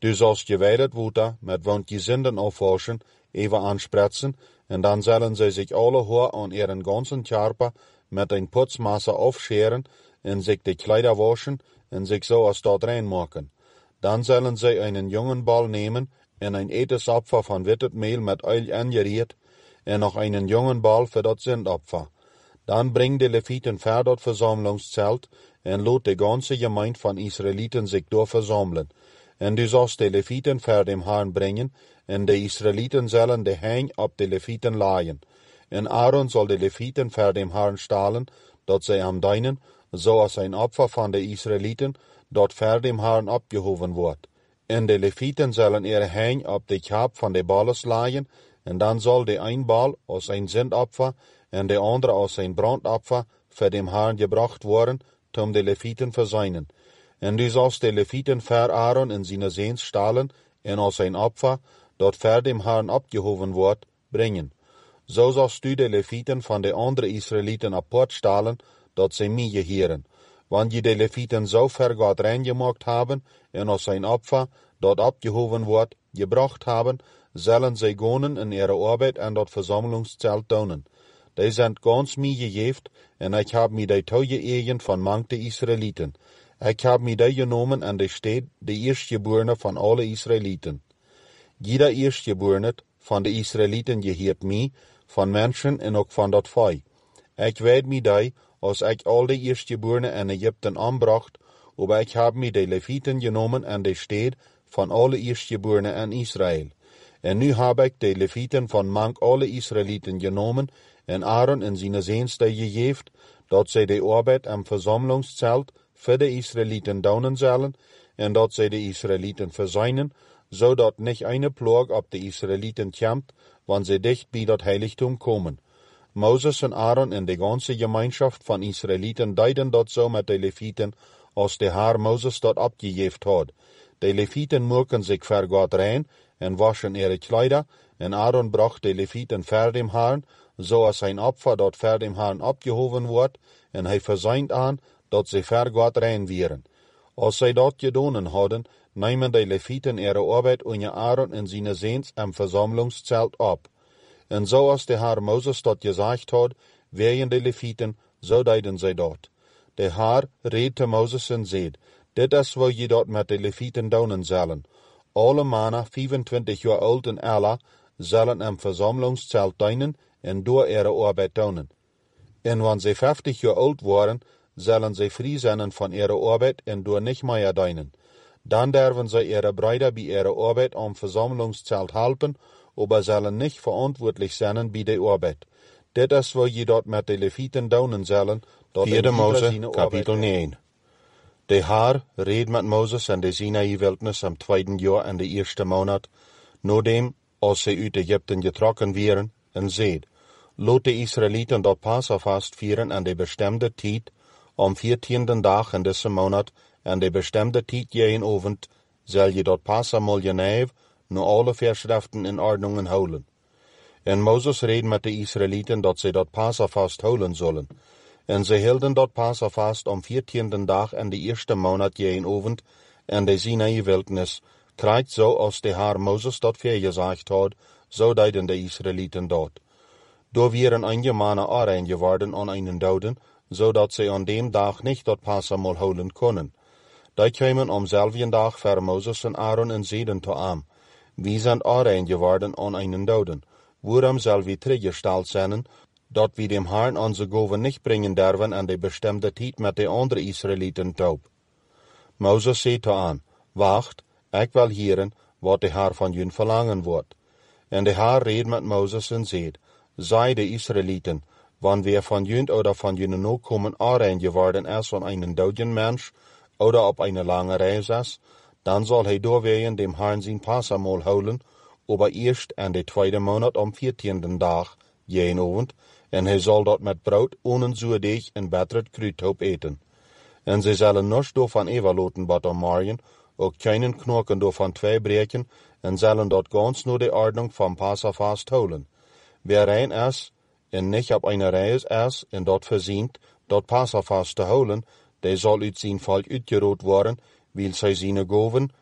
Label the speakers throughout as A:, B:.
A: Du sollst je weidet woeten met want je zinden aufforschen, even aanspretsen, en dan zullen zij zich alle hoor aan ihren ganzen Körper met een putzmesser aufscheren en zich de Kleider waschen en zich zo als dort rein maken. Dan zullen zij einen jongenbal nemen en een etensopfer van wittet meel met olie angericht en nog einen jongenbal voor dat zindopfer. Dan breng de Levieten ver dat verzamelingszelt en laat de ganze gemeente van Israëlieten zich door verzamelen. En du zult de Levieten ver dem Herrn brengen, en de Israëlieten zullen de hein op de Levieten laaien. En Aaron zal de Levieten ver dem Herrn stalen, dat zij hem dienen, zoals een opfer van de Israëlieten, dat ver dem Herrn opgehoven wordt. En de Levieten zullen er hein op de kap van de balles laaien, en dan zal de een bal als een zindopfer en de andere als een brandopfer voor dem Herrn gebracht worden, om de Levieten verzuinen. En du zult de Levieten ver Aaron en zijn zoons stalen en als een opfer, dat ver dem Herrn opgehoven wordt, brengen. Zo zult u de Levieten van de andere Israëlieten apart stalen, dat zij mij geheren. Want je de Levieten zo ver God rein gemaakt hebben en als een opfer, dat opgehoven wordt, gebracht hebben, zullen zij gonen in ihre arbeid en dat verzamelingszelt doen. Die zijn gans mij gegeven en ik heb mij die toegeëigend van mank de Israëlieten. Ik heb mij die genomen en de stad de eerstgeborene van alle Israëlieten. Jeder eerstgeborene van de Israëlieten geheert mij, van mensen en ook van dat vee. Ik weet mij die, als ik al de eerstgeborene in Egypten aanbracht, maar ik heb mij de Levieten genomen en de stad van alle eerstgeborene in Israël. En nu heb ik de Levieten van mank alle Israëlieten genomen en Aaron en zijn zoons die gegeven, dat zij de arbeid en verzamelingszelt voor de Israëlieten doen zullen en dat zij de Israëlieten verzuinen, zodat niet een plaag op de Israëlieten komt, want zij dicht bij dat heiligdom komen. Mozes en Aaron en de ganze gemeenschap van Israëlieten deden dat zo met de Levieten, als de Heer Mozes dat opgegeven had. De Levieten maken zich voor God rein en waschen ihre Kleider, en Aaron bracht de Levieten ver dem Herrn, zoals een opfer dat ver dem Herrn opgehoven wordt, en hij verzuint aan dat ze ver God rein wieren. Als zij dat gedaan hadden, nemen de Levieten ihre arbeid onder Aaron en zijn zoons en verzamelingszelt op. En zoals de Heer Mozes dat gezegd had, weien de Levieten, zo deden zij dat. De Heer reed te Mozes en zei, dit is wat je dat met de Levieten doen zullen. Alle mannen 25 jaar oud en ouder zullen een verzamelingszelt dienen en door ihre arbeid doen. En wanneer ze 50 jaar oud worden, zullen ze vrij zijn van ihre arbeid en door niet meer dienen. Dan durven ze ihre bruiden bij ihre arbeid om verzamelingszelt helpen, maar zullen niet verantwoordelijk zijn bij de arbeid. Dit is wat je dat met de Levieten doen zullen. 4 Mose, kapitel 9. De Heer reed met Mozes en de Sinaï-wildnis am 2e jaar in de eerste maand, nadat als ze uit Egypten getrokken waren, en zei, laat de Israëlieten dat Passafast vieren aan de bestemde tijd, om 14e dag in deze maand, en de bestemde tijd jeenavond, zal je dat Passamal geneve, naar alle verschriften en ordningen houden. En Mozes reed met de Israëlieten dat ze dat Passafast houden zullen. En ze hielden dat Passafast om 14e dag in de eerste maand jeenavond, en de Sinaï-wildnis, krijgt zo als de Heer Mozes dat vergezegd had, zo deden de Israëlieten dat. Door waren einige mannen aanrein geworden aan einen doden, zodat ze aan dem dag niet dat Passamal houden konden. Die kwamen om zelfde dag voor Mozes en Aaron en zeiden te hem, wie zijn aanrein geworden aan einen doden, waarom zal we teruggesteld zijn, dat we dem Herrn onze goven niet brengen durven aan de bestemde tijd met de andere Israëlieten taub. Mozes zei te hem, wacht, ik wil hieren wat de Heer van jullie verlangen wordt. En de Heer reed met Mozes en zei, zei de Israëlieten, wanneer weer van jullie oder van jullie nakomen aanrein geworden is van een doden mens, oder op een lange reis is, dan zal hij doorwegen dem Herrn zijn Passamal houden, maar eerst in de tweede maand om 14e dag, jeenavond, en hij zal dat met brood, ohne zuurdeeg en betterd kruidhoop eten. En ze zullen niets daarvan overlaten wat marien, ook geen knoken daarvan twee breken, en zullen dat gans naar de ordnung van Passafast houden. Wer rein is, en niet op een reis is, en dat verzint, dat Passafast te houden, die zal uit zijn volk uitgerood worden, wil zij zijn goven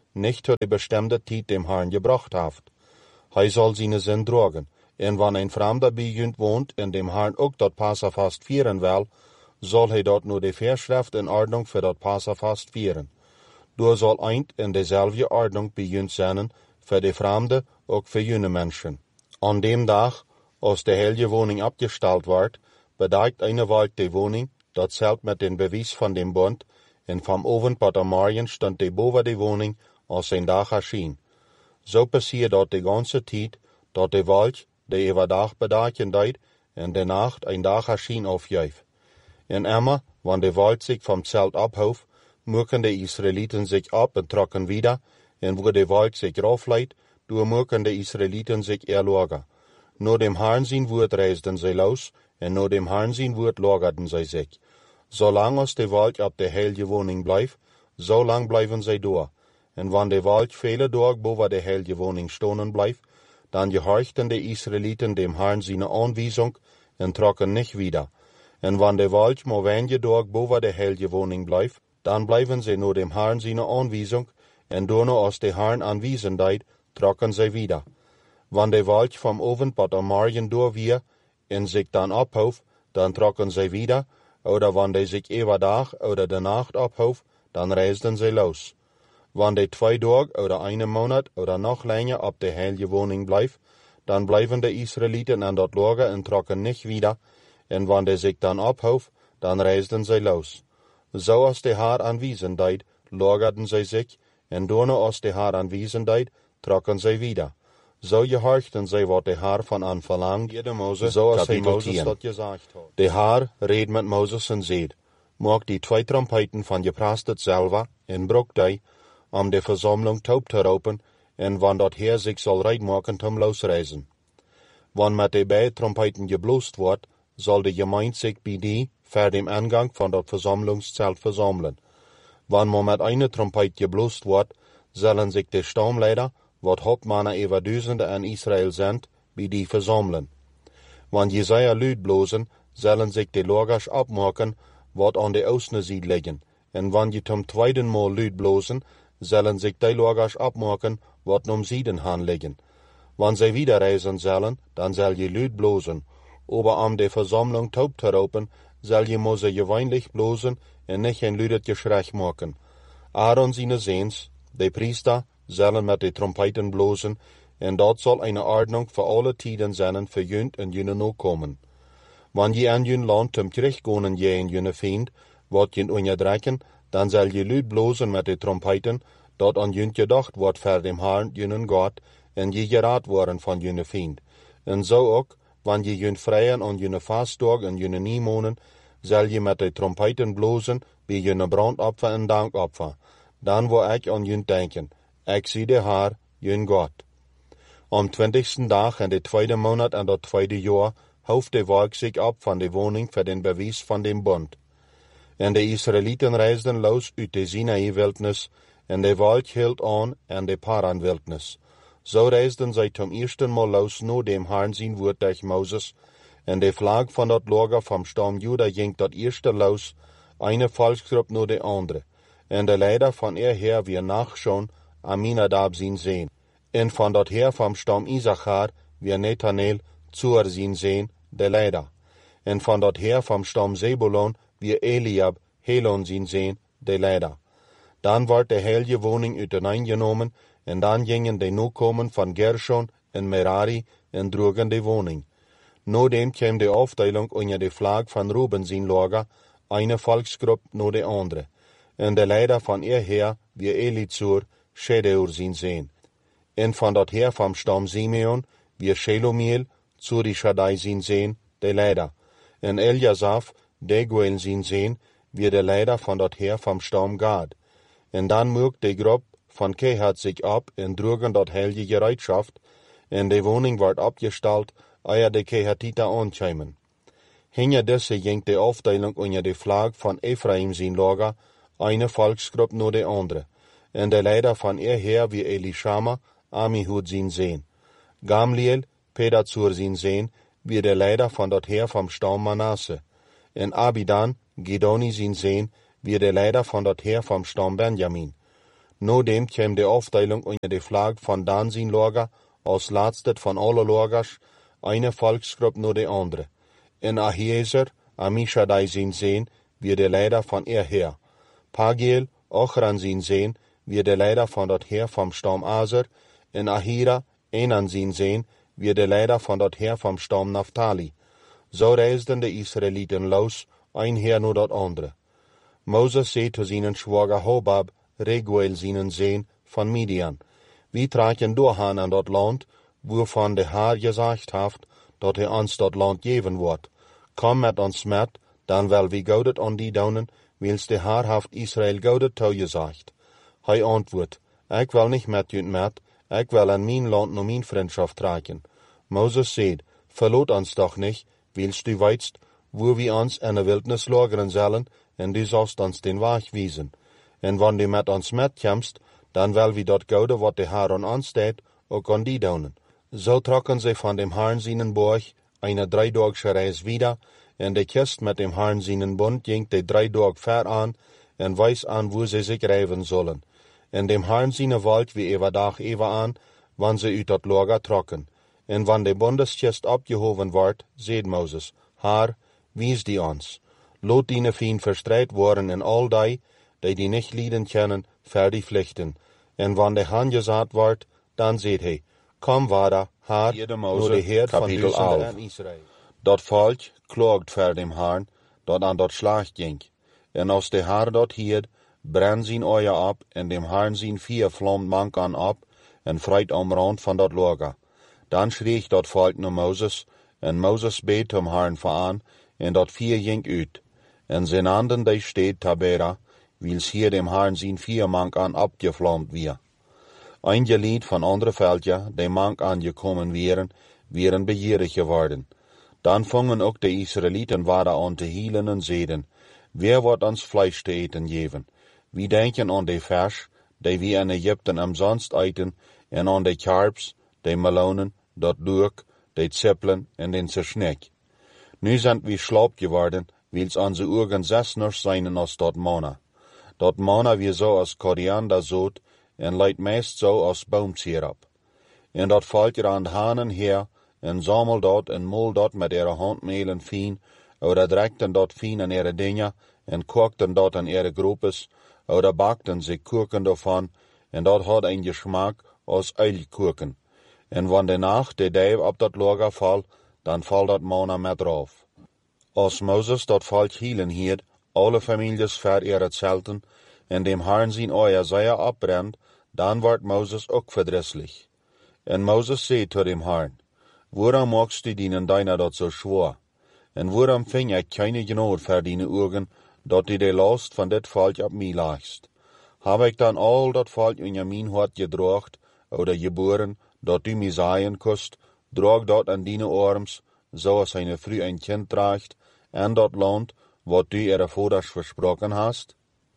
A: nicht tot die bestimmte Tijd dem Herrn gebracht heeft. Hij zal zijn zin drogen, en wanneer een vreemde bij junt woont en dem Herrn ook dat Passafast vieren wil, zal hij dat nu de verschrift in ordnung voor dat Passafast vieren. Door zal eind in dezelfde ordnung bij junt zijn, voor de vreemde ook voor junne mensen. Aan dem dag, als de heilige woning opgesteld wordt, bedekt een wolk de woning, dat zelt met den bewijs van dem bond, en van oven tot aan morgen stond de boven de woning als een dag erschien. Zo passiert dat de ganze tijd, dat de wolk de overdag bedekken deed, en de nacht een dag erschien aufjuif. En immer, wanneer de wolk zich vom zelt abhoef, moeken de Israëlieten zich op en trokken wieder, en wo de wolk zich raufleidt, door moeken de Israëlieten zich erlogen. No dem Herrn zijn woord reisden zij los, en no dem Herrn zijn woord logerden zij zich. Zolang als de wolk op de heilige woning blijft, zolang blijven zij door. En wanneer de wolk vele dagen boven de heilige woning stonen blijft, dan gehorchten de Israëlieten dem Herrn zijn aanwijzing en trokken niet wieder. En wanneer de wolk maar wenige dagen boven de heilige woning blijft, dan blijven zij no dem Herrn zijn aanwijzing, en door no als de Herrn aanwijzen deed, trokken zij wieder. Wanneer de wolk vom oven tot aan morgen door weer, en zich dan ophoeft, dan trokken zij wieder, oder wanneer zich overdag oder de nacht ophoeft, dan reisden zij los. Wanneer 2 dagen oder 1 maand oder nog langer op de heilige woning blijft, dan blijven de Israëlieten aan dat lager en trokken niet wieder, en wanneer zich dan ophoeft, dan reisden zij los. Zoals de Heer aanwijzen deed, lagerden zij zich, en door als de Heer aanwijzen deed, trokken zij wieder. Zo gehorchten zij wat de Heer van aan verlangde, zoals hij Mozes dat gezegd had. De Heer reed met Mozes en zei, maak die 2 trompeten van je prastet zelf en brok die, om de verzameling taub te roepen, en wanneer dat Heer zich zal reed maken om losreizen. Wanneer met de beide trompeten gebloest wordt, zal de gemeente zich bij die voor dem aangang van dat verzamelingszelt verzamelen. Wanneer met een trompet gebloest wordt, zullen zich de stamleider, wat hoofdmannen over duizenden in Israël zijn, bij die verzamelen. Wanneer Jesaja luid blozen, zullen zich de lagers opmaken, wat aan de oostenzijde liggen. En wanneer je tom tweede maal luid blozen, zullen zich de lagers opmaken, wat om zijden gaan liggen. Wanneer zij wieder reizen zullen, dan zal je luid blozen. Aber om de verzameling taub te roepen, zal je moze gewöhnlich blozen en niet een luidet geschrei maken. Aaron zijn zoons, de priester, zullen met de trompeten blozen, en dat zal een ordnung voor alle tijden zijn voor junt en junne nakomen. Wanneer je aan jun land terugkomen je en junne vriend, wat je onderdrukken, dan zal je luid blozen met de trompeten, dat aan junt gedacht wordt voor dem Herrn junnen God, en je geraad worden van junne vriend. En zo ook, wanneer je jun vrijen aan junne vastdag en junne niemonen, zal je met de trompeten blozen bij junne brandopfer en dankopfer. Dan wil ik aan jun denken. Ik zie de Heer, jun God. Om 20ste dag in de 2e maand en dat 2e jaar hoeft de wolk zich op van de woning voor den bewijs van den bond. En de Israëlieten reisden los uit de Sinaï-wildnis, en de wolk hield aan en de Paran-wildnis. Zo reisden zij tom eersten maal los no dem Herrn zijn woord durch Mozes, en de vlag van dat lager vom stam Juda ging dat eerste los, eine volksgroep no de andere. En de leider van Heer weer nachschoon Aminadab zijn zoon. En van dat Heer vom stam Issachar weer Nethanel Zur zijn zoon, de leider. En van dat Heer vom stam Zebulon weer Eliab Helon zijn zoon, de leider. Dan werd de heilige woning uiteengenomen, en dan gingen de nakomen van Gershon en Merari en droegen de woning. Nodem kwam de afdeling onder de vlag van Ruben zijn lager, eine volksgroep na de andere. En de leider van Heer weer Elizur, Shedeur zijn zoon. En van dat Heer vom stam Simeon weer Shelomiel, Zurishadai zijn zoon, de leider. En Eljasaf, Deguel zijn zoon, weer de leider van dat Heer vom stam Gad. En dan mocht de groep van Kehat zich op en droegen dat heilige gereedschaft, en de woning werd opgesteld, eer de Kehatita aankwamen. Hinter deze ging de afdeling onder de vlag van Ephraim zijn lager, eine volksgroep na de andere. En de leider van Heer wie Elishama, Amihud zijn zoon. Gamliel, Pedazur zijn zoon, wie de leider van dat Heer vom stam Manasse. En Abidan, Gidoni zijn zoon, wie de leider van dat Heer vom stam Benjamin. Nodem kwam de Aufteilung unter de Flag van Dan zijn Lager, als laatste van alle Lagers, eine Volksgruppe nur de andere. En Ahiezer, Amishadai zijn Zeen, wie de leider van Heer. Pagiel, Ochran zijn Zeen, wie de leider van dat Heer vom Stamm Aser. En Ahira, Enan zijn Zeen, wie de leider van dat Heer vom Stamm Naphtali. Zo reisden de Israëlieten los, ein Heer nur dat andere. Moses zei zu seinen Schwager Hobab, Reguel seinen Zeen, van Midian. Wie tragen doorgaan aan dat land, waarvan de Heer gezegd heeft, dat hij ons dat land geven wordt. Kom met ons met, dan wel wie goudet aan die donen, wils de Heer heeft Israël goudet toegezegd. Hij antwoordt, ik wil niet met u met, ik wil aan mijn land nur mijn vriendschap tragen. Moses zei, verloot ons toch niet, wils du weitst, wo wir ons in de wildnis lageren zullen, en du sollst ons den Weg wiesen. En wann du met ons metkomst, dan wil wie dat gouden wat de Heer aan ons deed, ook aan die donen. Zo trokken sie van dem Herrn seinen Borg eine 3-dagische Reis wieder, en de kist met dem Herrn seinen Bund ging de 3 Tage ver an, en weis an, wo sie sich reiven sollen. En dem Herrn seine Wald wie Dag an, wann sie uit dat Lager trokken. En wann de Bundeskist abgehoven wordt, zeed Moses, Herr, wies die ons. Lot die Fien verstreit worden en al die nicht lieden können, ver die Pflichten. En wann de Herrn gesagt wordt, dan zeed hij, kom vader, Herr, nur de Heer van Duizenden en Israël. Dat volk klaagt ver dem Herrn, dat aan dat slag ging. En als de Herr dat hierd, brenn zijn oeien op, en dem Herrn zijn vier vlamt mank aan op, en freit am rand van dat lager. Dan schreeg dat volk naar Moses, en Moses beet hem Herrn aan, en dat vier ging uit. En zijn handen die steed Tabera, wils hier dem Herrn zijn vier mank aan opgevlamd weer. Ein Lied van andere veldje, die mank aangekommen wären begierig geworden. Dan vangen ook de Israëlieten waren aan te hielen en zeiden, wer wordt ons Fleisch te eten geven? Wie denken aan de vers, die we in Egypten umsonst eten, en aan de karps, de melonen, dat durk, de zippelen en den zersnek. Nu sind wir schlapp geworden, wils onze Urgen zesners zijn als dat manna. Dat manna wie zo als Korianderzoot, en leidt meest zo als boomsirup. En dat valt er aan de hanen her, en sammelt dat en mol dat met ihre handmelen fien, oder drekten dat fien aan ihre dingen, en kookten dat aan ihre groepes, oder bakten sie Kurken davon, en dat had een Geschmack als Eilkurken. En wann de Nacht de Dave op dat Lager valt, dan valt dat manna met drauf. Als Moses dat volk hielen hield, alle families ver ihre Zelten, en dem Herrn zijn oeien zeer abbrennt, dan wordt Moses ook verdrisslich. En Moses zei zu dem Herrn, waarom machst du dienen deiner dat so schwor? En waarom ving ik keine Genot voor diene Urgen, dat die de last van dit volk op mij lagst? Heb ik dan al dat volk in mijn hart gedraagt, oder geboren, dat du mij zeggen kust, draag dat aan diene arms, zoals eine Früh ein Kind draagt, en dat land, wat du ihre Voders versprochen hast?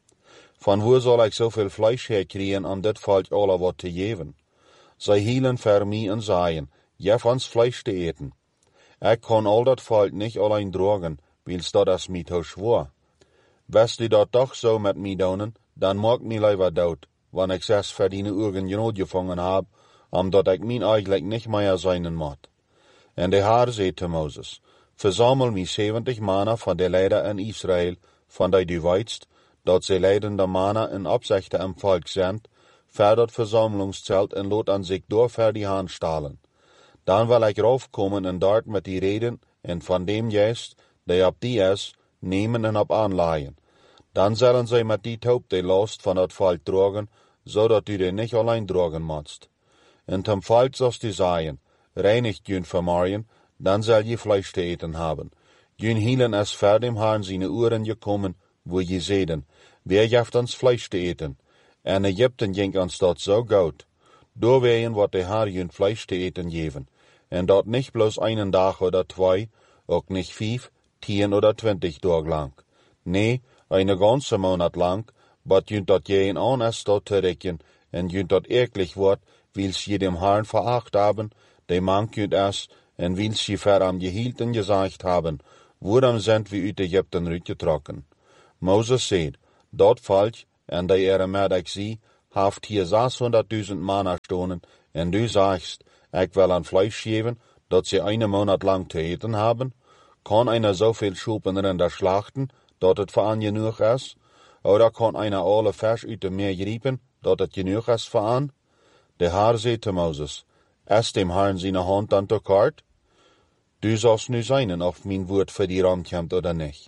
A: Van wo soll ik zoveel Fleisch herkriegen, om dit volk alle wat te geven? Zij hielen voor mij en zeiden, geef ons Fleisch te eten. Ik kan al dat volk niet alleen dragen, wils dat is mij te schwor. West du dat toch zo met mij doen, dan maak mij liever dood, wanneer ik 6 verdiene Urgen genoeg gevangen heb, omdat ik mijn eigenlijk niet meer zijn moet. En de Heer zei te Moses, verzamel mij 70 mannen van de leider in Israël, van die du weitst, dat ze leidende mannen in opzichte im volk zijn, ver dat verzamelingszelt en lood aan zich door ver die haan stalen. Dan wil ik raufkomen en dort met die reden en van dem juist, die op die is, nemen en op aanlaaien. Dan zullen zij met die taub de last van dat volk dragen, zodat u den niet alleen dragen moest. En tem volk zoals du zeggen, reinigt jün vermarien, dan zal je Fleisch te eten haben. Jün hielen es ver dem Herrn seine Uhren gekommen, wo je zeiden, wer geeft ons Fleisch te eten? En Egypten ging ons dat zo goed. Doorwegen wat de Heer jün Fleisch te eten geven. En dat niet bloß einen Dag oder 2, ook niet 5, 10 oder 20 Tage lang. Nee, eine ganze Monat lang, bat jün dat je aan es dat te rekken, en jün dat eklig wordt, wils je dem Herrn veracht haben, de mank jün es, en wils je ver am gehielten gesagt haben, waarom sind wir uit Egypten uitgetrokken? Moses zei, dat volk, en die met ik zie, haft hier 600.000 Manna stonen, en du sagst, ik wil aan Fleisch geven, dat ze 1 maand lang te eten hebben? Kan einer zoveel schopenrinder slachten, dat het voor aan genoeg is? Oder kan einer alle vers uit de meer griepen, dat het genoeg is voor aan? De Heer zei te Mozes, is dem Herrn zijn hand dan te kort? Du zalst nu zijn of mijn woord voor die aankomt oder niet.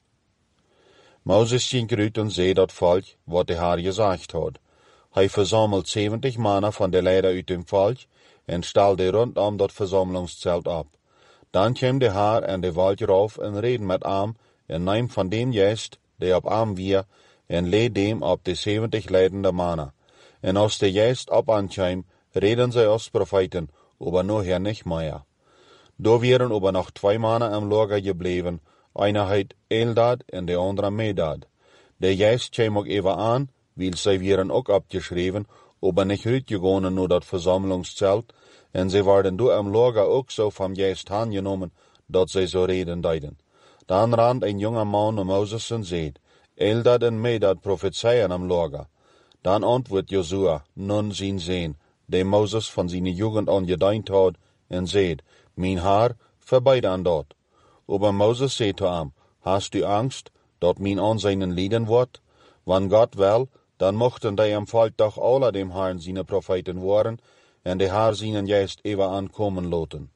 A: Mozes ging eruit en zei dat volk wat de Heer gezegd had. Hij verzamelt 70 mannen van de leider uit dem volk en stelde rondom dat verzamelingszelt op. Dan kwam de Heer en de volk rauf en reden met hem en nam van dem geest die op hem weer en leed dem op de 70 leidende mannen. En als de geest op hen kwam, reden zij als profeten, aber nachher nicht mehr. Da wären aber noch 2 mannen im Lager gebleven, einer heet Eldad en de andere Medad. De geest kwam ook even aan, weil zij wären ook opgeschreven, aber nicht uitgegaan naar dat verzamelingszelt, en zij werden door im Lager ook zo van geest aangenomen, dat zij zo reden deiden. Dan rand een jonge man naar Mozes en zei, Eldad en Medad profetseien im Lager. Dan antwoordt Josua, nun zijn zoon, die Mozes van zijn jugend aan gediend had, en zei, mijn Heer, verbeid aan dat. Aber Mozes zei te hem, hast du angst, dat mijn aanzijn lijden wordt? Wanneer God wil, dan mochten die am volk toch alle dem Herrn zijn profeten worden, en de Heer zijn geest even aankomen laten.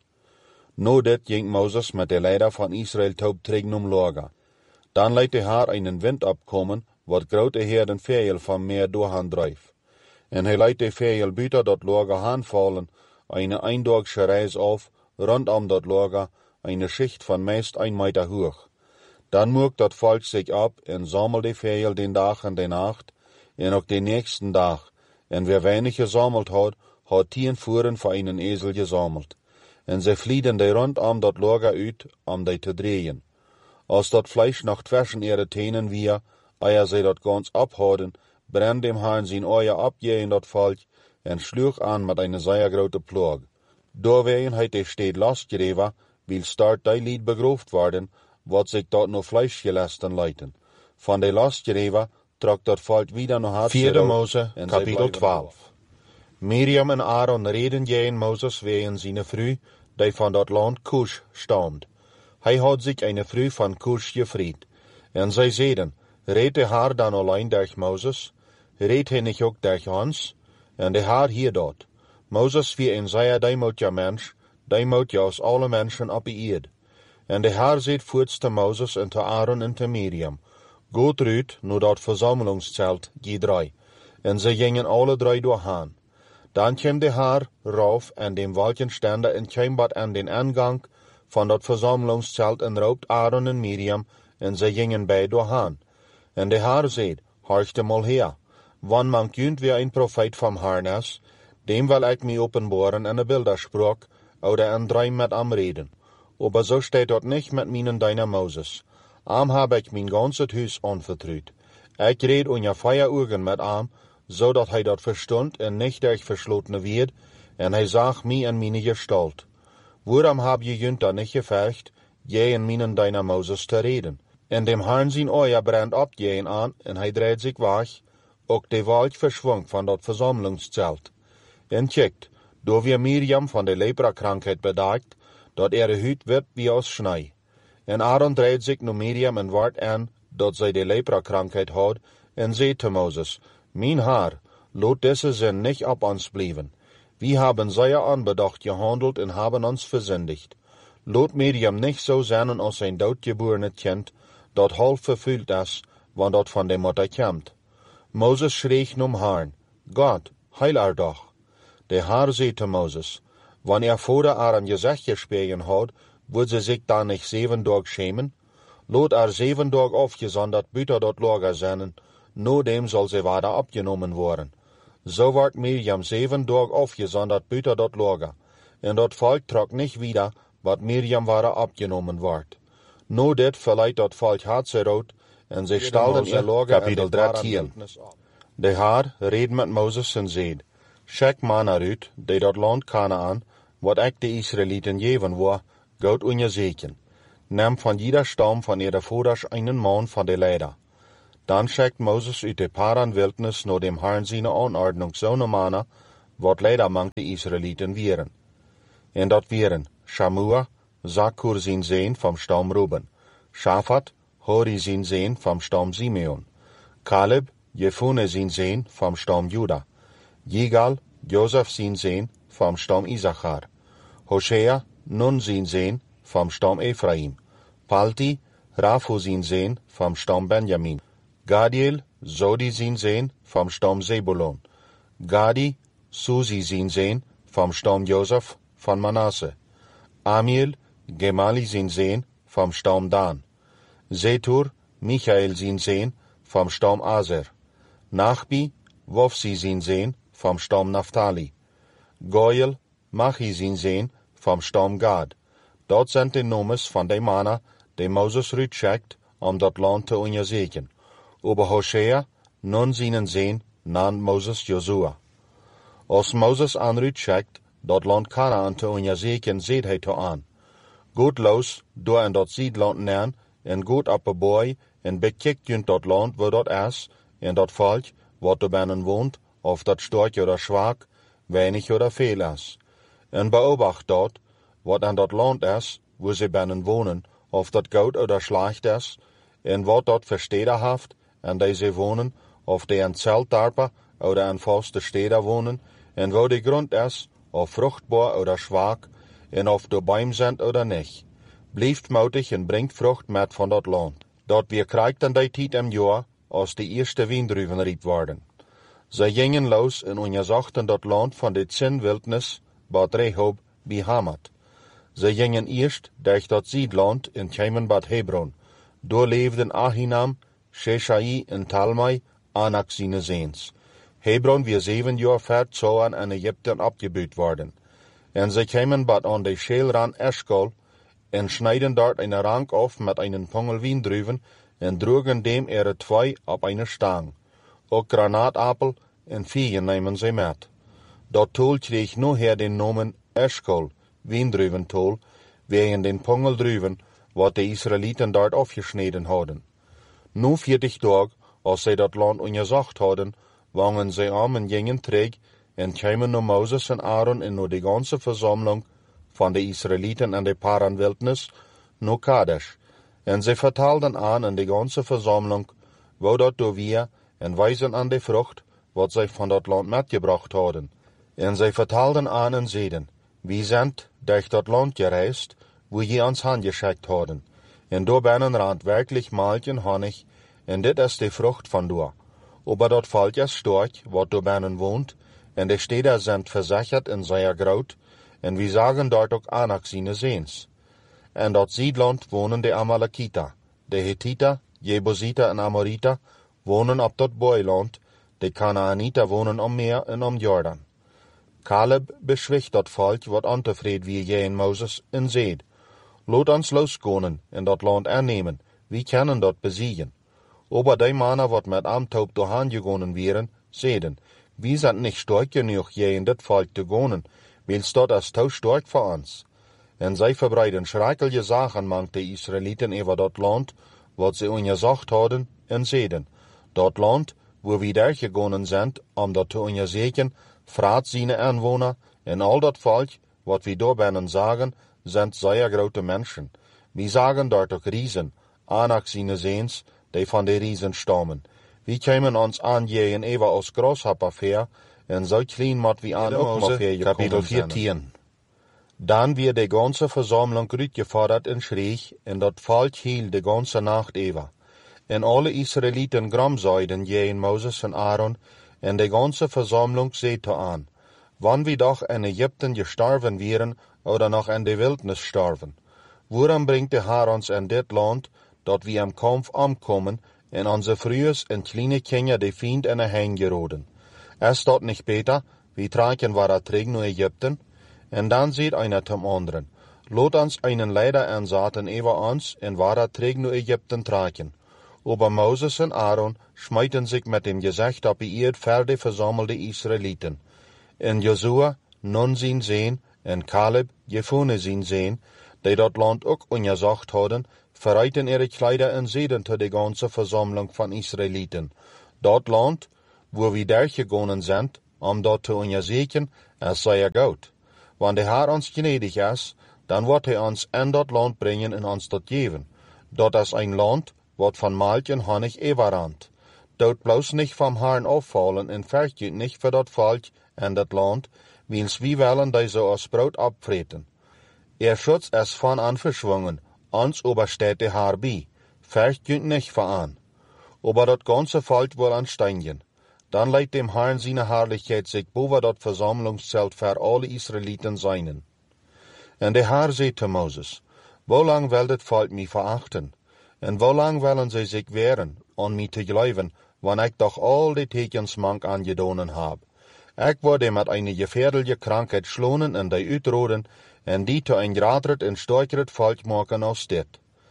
A: No dit ging Mozes met de leider van Israël terug om lager. Dan liet de Heer een wind opkomen, wat grote herden vegel van meer doorheen drijf. En hij liet de vegel buiten dat lager aanvallen, een eindagse reis af, rondom dat lager, een schicht van meest 1 meter hoog. Dan moest dat volk zich op en zamelde de vegel den dag en de nacht, en ook de nächsten dag. En wie weinig gezameld had 10 voeren voor een ezel gezameld. En zij vlieden de rondom dat lager uit, om die te draaien. Als dat vlees nog tussen ihre tenen weer, eer zij dat gans ophouden, brand dem Herrn zijn oor op in dat volk, en sloeg aan met een zeer grote ploeg. Doorwegen heeft de stad losgegeven, wil start die lied begroofd worden, wat zich tot no vlees gelasten leiden. Van de losgegeven trok dat volk wieder naar het
B: 4 Mose, kapitel 12.
A: Miriam en Aaron reden tegen Mozes wegen zijn vrouw, die van dat land Cush stamt. Hij had zich een vrouw van Cush gevrijd. En zij zeiden, reed de Heer dan alleen durch Mozes? Reed hij niet ook durch ons? En de Heer hier dat. Mozes wie een zeer deemoediger mens, deemoediger als alle mensen op de aarde. En de Heer zei voorts te Mozes en te Aaron en te Miriam, Gaat eruit naar dat verzamelingszelt, die 3. En ze gingen alle 3 doorheen. Dan kwam de Heer rauf en dem Wolkenständer en kwam bat aan den aangang van dat verzamelingszelt en roept Aaron en Miriam en ze gingen bij doorheen. En de Heer zei, horchte mal her, wanneer man kunt weer een profeet van Herrn is, dem wil ik mij openbaren en een bilderspraak, oder een droom met hem reden. Aber zo staat dat niet met mijn deiner Mozes. Am heb ik mijn ganze huis anvertrouwd. Ik reed ongeveer uren met hem, zodat hij dat verstond en niet durch versloten werd, en hij zag mij en mijn gestalt. Waarom heb je junt dan niet gevergd, jij en mijn deiner Mozes te reden? En dem Herrn zijn oor brandt op jij aan, en hij draait zich weg, ook de wolk verschwong van dat verzamelingszelt. En kijkt, door weer Miriam van de leprakrankheid bedacht, dat huid werd wie als snij. En Aaron draait zich naar Miriam en wordt aan, dat zij de leprakrankheid had, en zei te Mozes, Mijn Heer, laat deze zin niet op ons blijven. We hebben zeer aanbedacht gehandeld en hebben ons verzindigd. Laat Miriam niet zo zijn als een doodgeborene kind, dat half vervuld is, want dat van de moeder komt. Mozes schreef naar Herrn, God, heil haar doch. De Heer zei te Mozes, wanneer vader haar een gezicht gespegen had, wordt ze zich dan niet 7 dagen schämen? Laat haar 7 dagen afgezonderd buiten dat lager zijn, nadem zal ze weer opgenomen worden. Zo wordt Miriam 7 dagen afgezonderd buiten dat lager, en dat volk trok niet wieder, wat Miriam weer opgenomen wordt. No dit verleidt dat volk hartzerood, en ze stelden ihr lager
B: kapitel 13.
A: De Heer reed met Mozes en zei, schik mannen uit, die dat land Kanaan, wat ik de Israëlieten geven wil, gaat onderzeken. Neem van jeder stam van ihre vaders einen man van de leider. Dann schickt Moses uit de Paran-Wildnis naar dem Herrn seine Anordnung so ne Manna, wat leider mank de Israeliten wieren. En dat wieren Shamua, Zakur zijn Zeen vom Stamm Ruben, Shaphat, Hori zijn Zeen vom Stamm Simeon, Kaleb, Jefune zijn Zeen vom Stamm Juda, Jigal, Joseph zijn Zeen vom Stamm Issachar, Hosea, Nun zijn Zeen vom Stamm Ephraim, Palti, Raphu zijn Zeen vom Stamm Benjamin, Gadiel, Zodi zijn Zeen vom Stamm Zebulon, Gadi, Susi zijn Zeen vom Stamm Joseph von Manasse, Amiel, Gemali zijn Zeen vom Stamm Dan, Zetur, Michael zijn Zeen vom Stamm Aser, Nachbi, Wofsi zijn Zeen vom Stamm Naphtali, Goyel, Machi zijn Zeen vom Stamm Gad. Dat zijn de nomes van de Manna, die Moses uitschickt, om dat land te onderzoeken. Over Hosea, nun zijn Zeen, nan Moses Josua. Als Moses aanuitschickt, dat land Kanaan te onderzoeken, zet hij te aan. Goed los, door in dat ziedland nern, en goed op een boy, en bekijkt junt dat land waar dat is, en dat volk, wat er binnen woont, of dat sterk oder zwak, weinig oder veel is. En beobacht dat, wat aan dat land is, waar ze binnen wonen, of dat goed oder slecht is, en wat dat voor steden heeft, en die ze wonen, of die in zeltdorpen oder in vaste steden wonen, en wo de grond is, of vruchtbaar oder zwak, en of de boom zijn oder niet. Blijft moutig en brengt vrucht met van dat land. Dat weer krijgt in die tijd im jaar, als de eerste wijndruiven rijp worden. Zij gingen los en onderzochten dat land van de 10 wildnis, Bad Rehob, bij Hamat. Zij gingen eerst durch dat ziedland en kwamen Bad Hebron. Doorleefden Ahinam, Sheshai en Talmai, Anak zijn Zeens. Hebron weer 7 jaar ver zo aan Egypten opgebuit worden. En zij kwamen Bad aan de Scheelrand Eschkol en snijden dort een rank af met een pongel wijndruiven en droegen dem 2 op een stang. Ook granaatappel en viegen nemen zij met. Dat tol kreeg nu her den namen Eschkol, wijndruiventol, wegen den pongeldruiven, wat de Israëlieten dort afgesneden hadden. Nu 40 dagen, als zij dat land onderzocht hadden, wangen zij om en gingen terug en kwamen naar Moses en Aaron en naar de ganze verzameling van de Israëlieten en de Paran-Wildnis, naar Kadesh. En zij vertelden aan in de ganze verzameling, wo dat door weer, en wijzen aan de vrucht, wat zij van dat land metgebracht hadden. En zij vertelden aan en zeiden, wie zijn durch dat land gereisd, wo je ons handgeschickt hadden. En door binnen rand werkelijk maalk en honig, en dit is de vrucht van door. Aber dat volk is sterk, wat door binnen woont, en de steden zijn verzekerd en zeer groot, en we zagen dort ook Anak zijn Zeens. En dat ziedland wonen de Amalekita, de Hittiter, Jebusiter en Amoriter, wonen op dat boeiland, de Kanaaniter wonen om Meer en om Jordan. Kaleb beschwicht dat volk wat ontevreden wie je en Moses en zeid, laat ons losgonen en dat land aannemen, wie kunnen dat besiegen. Aber die Männer, wat met Amtaub doorheen gegonen wären, zeiden, wie sind nicht stark genug, je in dit volk te gonen, wils dat is te stark voor ons. En zij verbreiden schreckliche Sachen mank de Israëlieten over dat land, wat ze onderzocht hadden, en zeiden, dat land, wo we daar gegonen zijn, om dat te onderzoeken, vraat zijn aanwoner, en al dat volk, wat we door binnen zagen, zijn zeer grote mensen. We zagen dort ook Riesen, Anak zijn Zeens, die van de Riesen stammen. We kwamen ons aangeven even als grasshopper ver, en zo klein mat we aan ook maar ver
B: Kapitel 14.
A: Dan weer de ganze Versammlung uitgefordert en schreeg, en dat volk hield de ganze Nacht over. En alle Israëlieten gramzeiden je en Moses en Aaron, en de ganze Versammlung zeete aan, wann we doch in Egypten gestorven wären, oder noch in de Wildnis sterven. Waarom brengt de Herr ons in dit land, dat we am Kampf omkomen, en onze vrouwen en kleine kinderen de Feind in de heen geroden? Is dat niet beter, we trekken waar terug naar Egypten? En dan zegt einer zum anderen, laat ons einen Leider ansaten über ons, en waar terug naar Egypten trekken. Aber Moses en Aaron schmeiten sich mit dem Gesicht op die Erde versammelte Israeliten. En Josua, Nun zijn Zeen, en Kaleb, Jefune zijn Zeen, die dat land ook onderzocht hadden, verruiten ihre Kleider und zeiden zu der ganzen Versammlung von Israeliten: Dort Land, wo wir durchgegangen sind, dort zu untersuchen, es sei gut. Wenn der Herr uns gnädig ist, dann wird uns in dort Land bringen und uns dort geben. Dort ist ein Land, wat von Milch und Honig überrannt. Dort bloß nicht vom Herrn auffallen und vergeht nicht für dort Volk in dat Land, wils wie wollen diese als Brot abfreten. Schutz ist von an verschwungen, uns obersteht der Herr bei, vergeht nicht von an. Aber dat ganze Volk will ansteigen. Dann leidt dem Herrn seine Herrlichkeit sich boven dat Versammlungszelt für alle Israeliten seinen. Und der Herr sagt zu Moses: Wo lang will das Volk mich verachten? Und wo lang wollen sie sich wehren, an mich zu glauben, wann ich doch all die Tekensmank angedonen habe? Ich werde mit einer gefährliche Krankheit schlonen und die uitroden, und die zu ein graderet und stärkeret Volk machen als dit.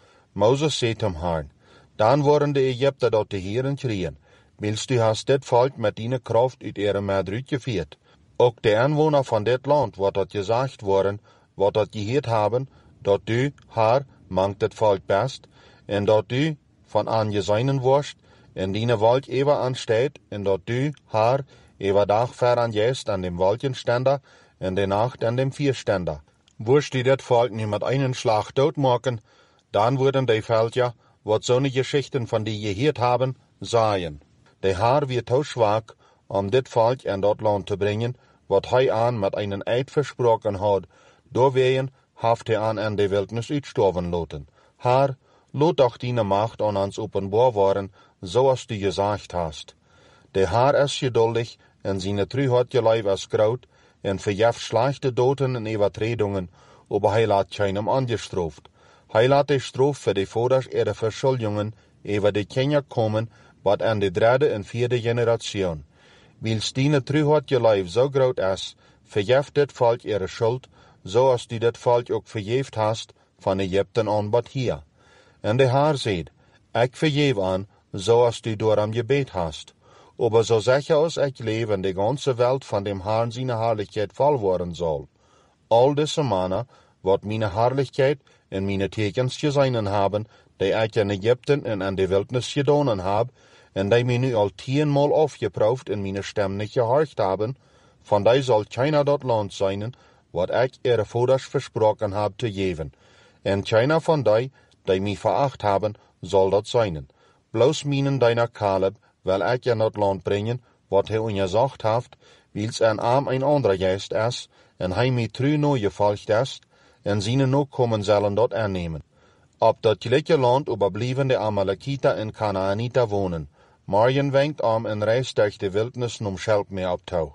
A: Moses sagt zum Herrn: Dann worden die Ägypter dort die Heeren kriegen, willst du hast dit Volk mit deiner Kraft uit ihre Maat uitgeführt. Auch die Anwohner von dit Land wird dort gesagt worden, wat dort gehört haben, dat du, Herr, mangt dit Volk best, en dat du von angeseinen wirst, en deine Volk ever ansteht, en dat du, Herr, ever dag ver angehst an dem Wolkenständer, en de Nacht an dem Vierständer. Wirst du dit Volk nicht mit einen Schlag tot machen, dann würden die Völker, wat so ne Geschichten von die gehört haben, sagen. Der Herr wird zu schwach, dit Volk in dat Land zu bringen, wat hij an mit einen Eid versprochen hat, doorwegen haft hij an de Wildnis uitstorven laten. Herr, laat doch deine Macht an uns openbaar worden, zoals du gesagt hast. Der Herr ist geduldig, en seine Treuheit geleib ist groot, en verjeft schlechte Doten en Übertretungen, aber hij laat keinem angestraft. Hij laat de straf für die Vaters ihre Verschuldungen über die Kinder kommen, wat an de derde en vierde Generation. Wils deine Treuheit geleib so groot ist, verjeft dit Volk ihre Schuld, zoals du dit Volk ook verjeft hast, van Egypten an wat hier. En de Herr zegt: Ik vergeef aan, zoals du door am gebet hast. Aber so sicher als ich lebe in de ganze Welt von dem Herrn seine Herrlichkeit voll worden soll. All diese Männer wird meine Herrlichkeit in meine Tekens gesehen haben, die ich in Ägypten und in der Wildnis gedonen habe, und die mir nu al 10-mal aufgeprüft und meine Stimme nicht gehorcht haben, von die soll keiner dort Land sein, wat ich ihre Vaters versprochen habe zu geben. Und keiner von die mich veracht haben, soll dort sein. Bloß meinen deiner Kaleb will ich in dat Land bringen, wat hij gesagt hat, wils arm ein anderer Geist ist, en hij mij treu nou gevolgd ist, en seine Nachkommen sollen dort annehmen. Op dat gelijke Land überblieben de Amalekiter en Kanaaniter wohnen. Morgen wenkt en reist durch de Wildnis Schelp mee op touw.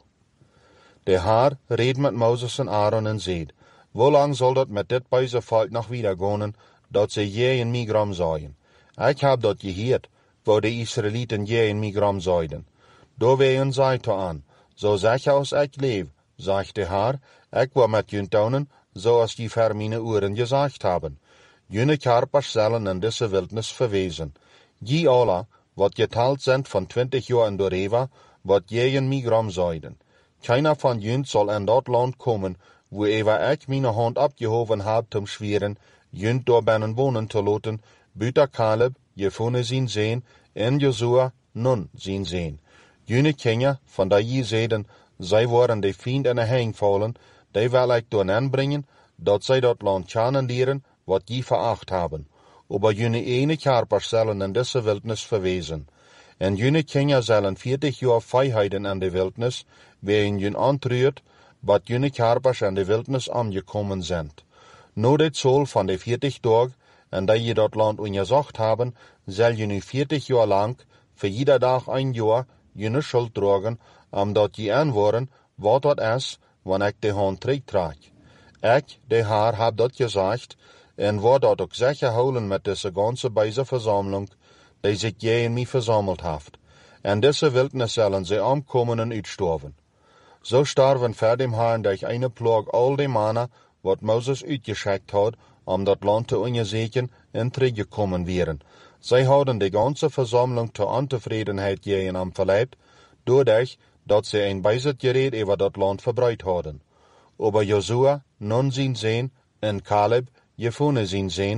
A: Der Herr redt mit Moses en Aaron en zegt: Wo lang soll dat met dit beise Volk nog wiedergehen, dat ze je in Migrom zeien? Ik heb dat gehoord, wo de Israeliten je in Migrom zeiden. Doorwegen zei to aan: Zo sicher als ik leef, zegt de Herr, ik wil met jun tonen, zoals die ver meine Ohren gesagt haben. Jene Karpers zullen in deze Wildnis verwezen. Die alle, wat geteilt sind von 20 Jahren doorheen, wat je in Migrom zeiden. Keiner von jun soll in dat Land komen, wo ever ik meine Hand abgehoven heb zum Schweren, jun door binnen wonen te laten, buiten Kaleb, Jefune zien zeen, en Josua nun zien zeen. Jene Kinder, van die je zeiden, zij worden de vriend in de hang vallen, die wil ik door aanbrengen, dat zij dat land kennen leren, wat je veracht hebben. Aber jene ene Karpers zullen in deze Wildnis verwezen. En jene Kinder zullen 40 jaar vrijheden in de Wildnis, waarin jun antruurt, wat jene Karpers in de Wildnis aangekommen zijn. No dit zal van de 40 dagen, en die je dat land onderzocht hebben, zal je nu 40 jaar lang, voor jeder dag een jaar, je schuld dragen, omdat je aanhoren wat dat is, wanneer ik de hand terugtrek. Ik, de Heer, heb dat gezegd, en word dat ook zeker houden met deze ganze beise Versammlung, die zich je in mij verzameld heeft. En deze Wildnis zullen ze omkomen en uitstorven. Zo sterven voor dem Herrn durch eine Plage al die Männer, wat Moses uitgeschickt had, dat land te onderzoeken en teruggekomen wären. Zij hadden de ganze Versammlung zur Untevredenheit gehen am verleibt, doordat dat ze een Beisitgerät über dat land verbreitet hadden. Aber Josua, nun zijn zeen, en Kaleb, Jefune zijn zeen,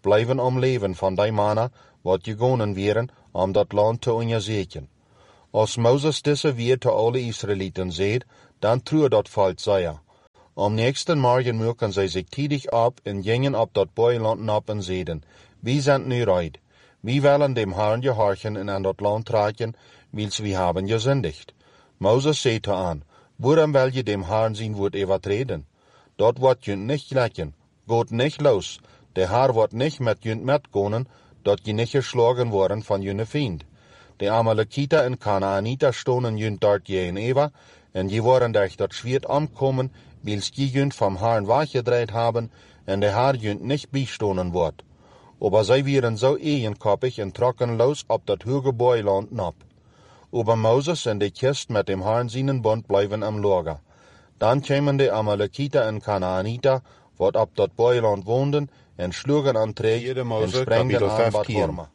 A: blijven om leven van die mannen wat gegonen wären, om dat land te onderzoeken. Als Moses deze weer te alle Israëlieten zei, dan true dat valt zij. Am nächsten Morgen mögen zij zich tidig op en gingen op dat Boiland op en zeiden, wie sind nu reid? Wie willen dem Herrn gehorchen en aan dat land trekken, wils wie haben gesündigt? Moses zei aan, waarom wil je dem Herrn zijn woord overtreden? Dat wordt je nicht lekken, geht nicht los, der Herr wordt nicht met je metgonen, dat je nicht geschlagen worden van je vriend. De Amalekiter en Kanaaniter stonden je dort jeen Eva, en je worden durch dat Schwert omkomen, wils je jünt vom Herrn weggedreht haben, en der Herr jünt nicht bijstonen wordt. Aber zij waren zo eigenkoppig en trokken los op dat hoge Boiland nop. Aber Moses en de Kist met dem Herrn seinen Bund blijven am Lager. Dan kwamen de Amalekiter en Kanaaniter, wat op dat Boiland woonden, en sloegen aan Träge en sprengden aan Badhorma.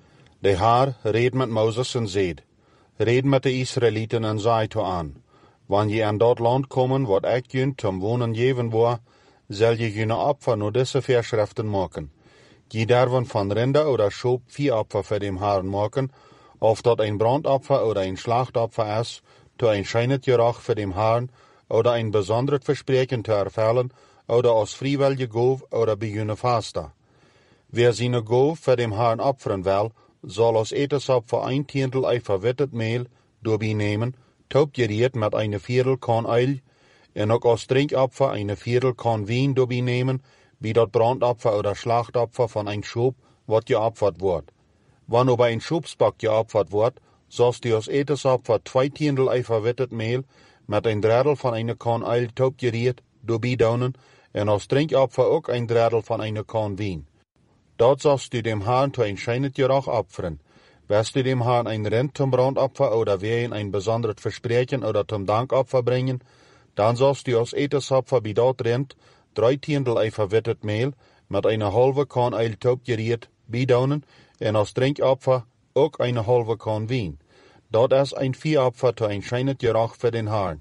A: De Herr reed met Moses en zeid, red met de Israëlieten en zei to aan, wanneer je aan dat land komen, wat ik junt zum wonen geven wou, zal je jene Opfer nur deze Verschriften maken. Je derven van Rinder oder Schop 4 Opfer für dem Herrn maken, of dat een Brandopfer oder een Schlachtopfer is, to een schijnet Geruch für dem Herrn, oder een besonderes Versprechen te erfüllen, oder als freiwillige Gove oder bij jene Faste. Wer seine Gove für dem Herrn opfern will, soll als Etesopfer 1 Tientel ei verwittet Mehl doorbi nemen, taubgeriert met eine Viertel Korn Eil, en ook als Trinkopfer eine Viertel Korn Wien doorbi nemen, wie dat Brandopfer oder Schlachtopfer von ein Schub, wat geopfert wordt. Wann aber ein Schubsbock geopfert wordt, sollst du als Etesopfer 2 Tientel ei verwittet Mehl, met een Drittel van eine Korn Eil taubgeriert doorbi daunen, en als Trinkopfer ook een Drittel van eine Korn Wien. Dat sollst du dem Herrn zu ein scheinet Geruch opfern. Wirst du dem Herrn ein Rind zum Brandopfer oder wer ein besonderes Versprechen oder zum Dankopfer bringen, dann sollst du als Etesopfer bei dat Rind 3 Tientel ei verwittet Mehl mit einer halbe Korn Eil taubgeriert bidaunen en als Trinkopfer ook eine halbe Korn Wien. Dat is ein Viehopfer zu ein scheinet Geruch für den Herrn.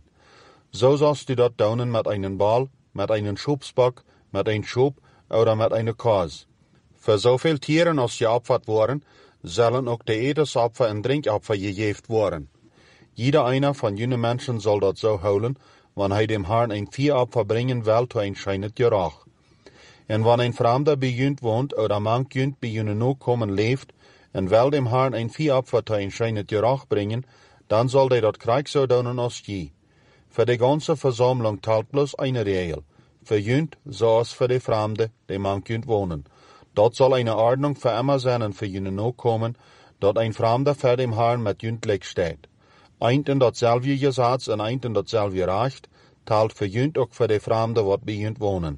A: So sollst du dat daunen mit einem Ball, mit einem Schubsbock, mit einem Schub oder mit einer Kors. Für so viel Tieren als geopfert worden, sollen auch de Etesopfer en Drinkopfer gegeven worden. Jeder einer von jenen Menschen soll dat so houden, wann hij dem Herrn ein Viehopfer bringen will zu ein scheinet Geruch. En wann ein Fremder bij jünt wohnt oder mank jünt bij jene Nachkommen leeft, en will dem Herrn ein Viehopfer zu ein scheinet Geruch bringen, dann soll der dat gleich so doen als je. Für die ganze Versammlung talt bloß eine Regel. Für jünt, so als für die Fremde, die mank jünt wohnen. Dat soll eine Ordnung für immer sein und für jene Nachkommen, dat ein Fremder für dem Herrn mit jüntlich steht. Eint in datselfde Gesetz en eint in datselfde Recht, talt für jünt ook für die Fremde wat bij jünt wohnen.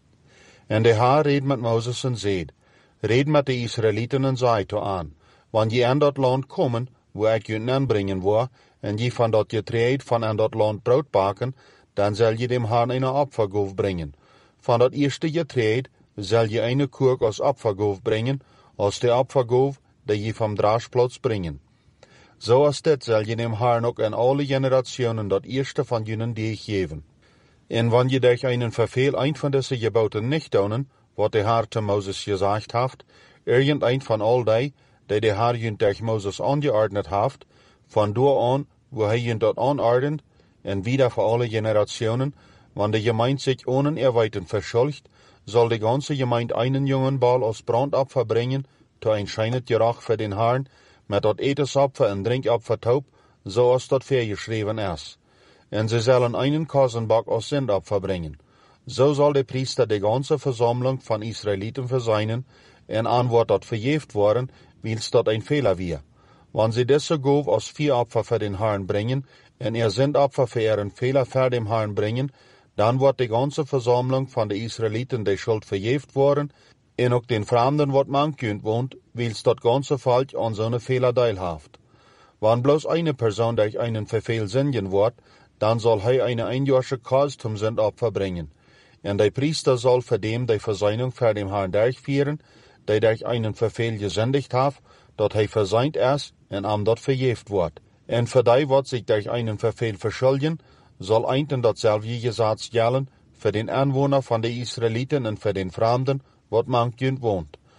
A: En de Herr reed met Moses en zeid, red met de Israëlieten en zei to aan, wanneer je aan dat land komen, wo ik jünt aanbrengen wil, en je van dat getreed van aan dat land brood baken, dan zal je dem Herrn eine Opfergove brengen. Van dat eerste getreed zal je eine Kurk als Opfergove brengen, als de Opfergove, die je vom Draschplatz brengen. So als dit zal je dem Herrn ook in alle generationen dat eerste van jenen die geven. En wanneer je durch einen Verfehl ein von diese Geboten nicht daunen, wat de Herr zu Moses gesagt haft, irgendein von all die de Herr jent durch Moses angeordnet haft, von da an, wo hij jent dat anordnet, en wieder für alle generationen, wann de Gemeinde sich ohne Erweitern verschuldigt, soll die ganze Gemeinde einen jungen Ball als Brandopfer bringen, zu ein scheinet Geruch für den Herrn, mit dat Etesopfer en Drinkopfer taub, so als dat vergeschrieben ist. En sie sollen einen Kosenbock als Sündopfer bringen. So soll der Priester die ganze Versammlung von Israeliten verseinen, en an wordt dat verjeft worden, wils dat ein Fehler wir. Wann sie diese Gove als Viehopfer für den Herrn bringen, en Sündopfer für ihren Fehler für den Herrn bringen, dann wird die ganze Versammlung von den Israeliten die Schuld verjeft worden, en ook den Fremden wat mankjünt wohnt, wils dat ganze Volk an so ne Fehler teilhaft. Wann bloß eine Person durch einen Verfehl sündigen wird, dann soll hij eine einjährige Kors zum Sündopfer bringen. En der Priester soll für dem die Verseinung für den Herrn durchführen, der durch einen Verfehl gesündigt hat, dat hij verseint ist en am dort verjeft wird. En für die wat sich durch einen Verfehl verschuldigen, soll einten datselfde Gesetz gelten für den Anwohner von den Israeliten und für den Fremden, wat mankjünt wohnt.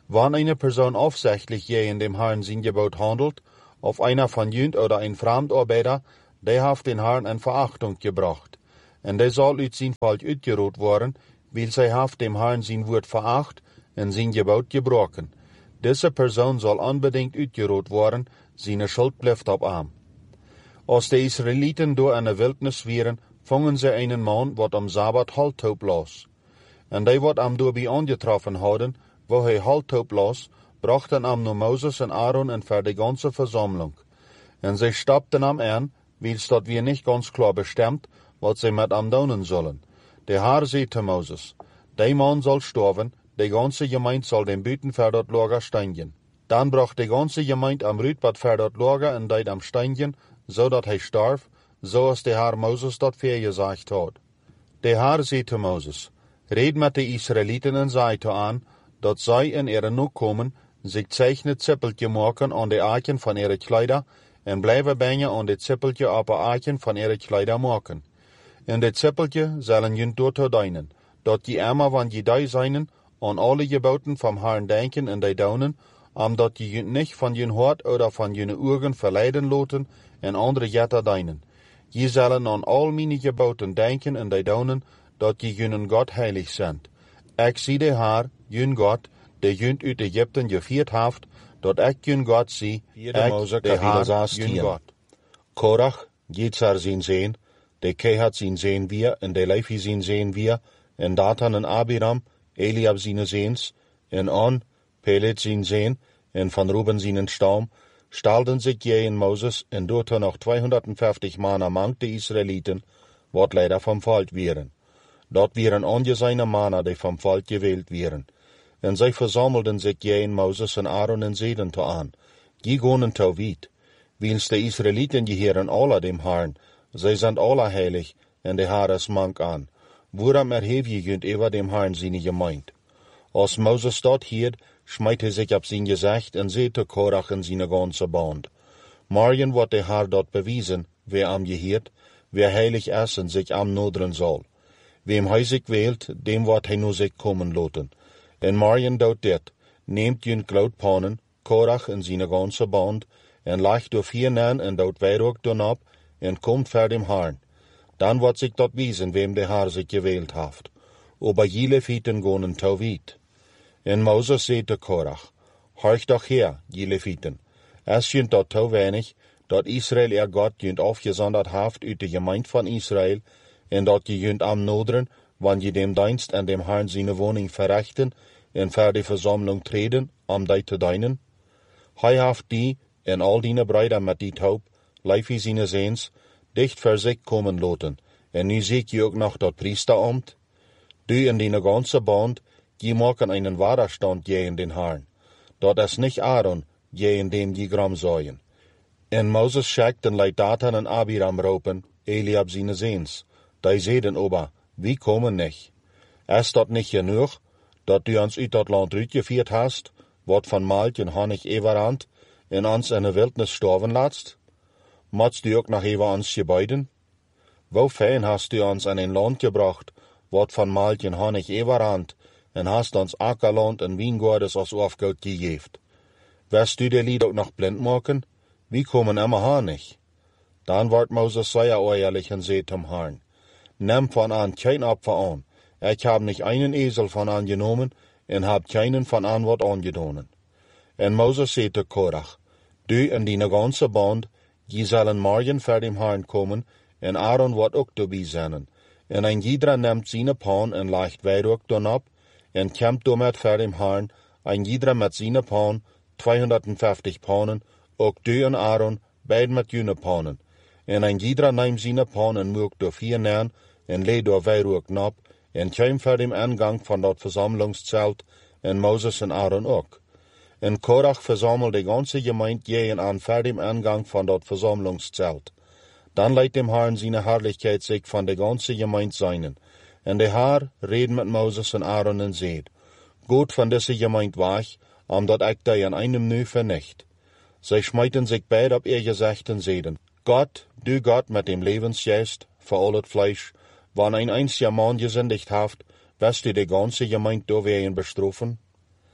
A: Wann eine Person aufsichtlich gegen dem Herrn sein Gebot handelt, auf einer von Jünd oder ein Fremdarbeiter, der hat den Herrn in Verachtung gebracht. En der soll uit zijn volk uitgeroot worden, weil zij heeft dem Herrn zijn woord veracht en zijn gebod gebroken. Deze persoon zal unbedingt uitgeroot worden, zijn schuld blijft op hem. Als de Israëlieten door een wildnis vieren, vangen ze een man wat am Sabbat halthoop los. En die wat hem door bij aangetroffen hadden, wo hij halthoop los, brachten hem naar Moses en Aaron en voor de ganze verzameling. En zij stapten hem aan, wils dat weer niet ganz klar bestemd, wat zij met hem doen zullen. De Heer zei te Moses, die man zal sterven, de ganze gemeente zal dem buiten voor dat lager stijgen. Dan bracht de ganze gemeente am Rütbad voor dat lager en deed am stijgen, zodat hij starf, zoals de Heer Moses dat voorgezegd had. De Heer zei te Moses, red met de Israëlieten en zei te aan, dat zij in ihre nakomen zich zeichnet zippeltje maken aan de aken van ihre kleider en blijven bijna aan dit zippeltje op de aken van ihre kleider maken. En dit zippeltje zullen jullie door dienen, dat je immer van je die zijn aan alle geboten van Herrn denken en die doen, omdat je niet van je hart oder van je ogen verleiden laten en andere jetten dienen. Je zullen aan al mijn geboten denken en die doen, dat je jullie God heilig zendt. Ik zie de Heer, jullie God, die jullie uit Egypten gevierd heeft, dat ik jullie God zie, ik de Heer, jullie God.
B: Korach geht zar zijn zeen, de Kehat zijn zeen weer, en de Levi zijn zeen weer, en Datan en Abiram, Eliab zijn zeens, en On, Pelet zijn zeen, en van Ruben zijn Staum, stalden zich gegen Moses, en doorten nog 250 mannen mang de Israëlieten, wat leider vom Volk wieren. Dat wieren ongezeine mannen die vom Volk gewählt wieren. En zij verzamelden zich gegen Moses en Aaron en zeiden te aan, die gonen te weit, wils de Israëlieten gehören alle dem Herrn, zij zijn alle heilig, en de Heer is mank aan. Waarom erhef je kunt over dem Herrn zijn gemeint? Als Moses dat hield, smijt hij zich op zijn gezicht en zei te Korach en zijn ganze band. Morgen wordt de Heer dat bewijzen, wie am geheert, wie heilig is en zich am noderen zal. Wem hij zich wählt, dem wordt hij nu zich komen laten. En morgen doet dit, neemt jun kloutpannen, Korach en zijn ganze band, en legt door 4 nan en doet wierook dan op, en komt voor dem Herrn. Dan wordt zich dat wijzen, wem de Heer zich gewählt heeft. Aber je Leviten gonen te weit. En Moses zei te Korach, horch doch her, je Leviten. Es junt dat te weinig, dat Israël God junt afgezonderd heeft uit de gemeente van Israël, en dat je junt am noderen, wanneer je dem dienst en dem Herrn zijn woning verrichten, en voor de verzameling treden, om die te dienen. Hij heeft die, en al die bruiden met die hoop, Levi zijn zeens, dicht voor zich komen laten, en nu zie je ook nog dat priesterambt. Du en die ganze band, die maken einen Widerstand gegen den Herrn. Dat is nicht Aaron, gegen dem die gram zoyen. En Moses schickt en leidt Datan en Abiram ropen, Eliab zijn zeens. Die zeiden ober, wie komen nicht? Is dat nicht genoeg, dat du ons uit dat land uitgevierd hast, wat van Malt en Honig everhand, en ons in de wildnis sterven laatst? Moest du ook nog even ons gebeiden? Wo fijn hast du ons in een land gebracht, wat van Malt en Honig everhand, en hast ons akkerland en wijngaarden als afgoed gegeven. Wirst du de lied ook nog blind maken? Wie komen immer Honig? Dan wordt Moses zeer eerlijk en zei zum Herrn, neem van aan geen Opfer aan. Ik heb niet einen Esel van aangenomen, en heb keinen van aan wat aangedonen. En Moses zei te Korach, du en die ganze band, die zullen morgen voor dem Herrn komen, en Aaron wordt ook erbij zijn. En een ieder neemt zijn pan en legt wierook dan op, en komt daarmee voor dem Herrn, een ieder met zijn pan, 250 pannen, ook du en Aaron, beide met junne pannen. En een ieder neemt zijn pan en moekt door 4 nan, en leed door wierook op, en kwam voor dem aangang van dat verzamelingszelt, en Moses en Aaron ook. En Korach verzamelde de ganze gemeente gegen aan voor dem aangang van dat verzamelingszelt. Dan leidt dem Herrn zijn herrlichkeit zich van de ganze gemeente zijnen. En de Heer reed met Moses en Aaron en zeid, goed van deze gemeente weg, omdat ik die aan einem nu vernicht. Zij smijten zich beide op ihr gezicht en zeiden, God, du God met dem levensgeest, voor al het vlees, wanneer een einziger man gezündigt heeft, wirst du de ganze gemeente doorwegen bestrafen?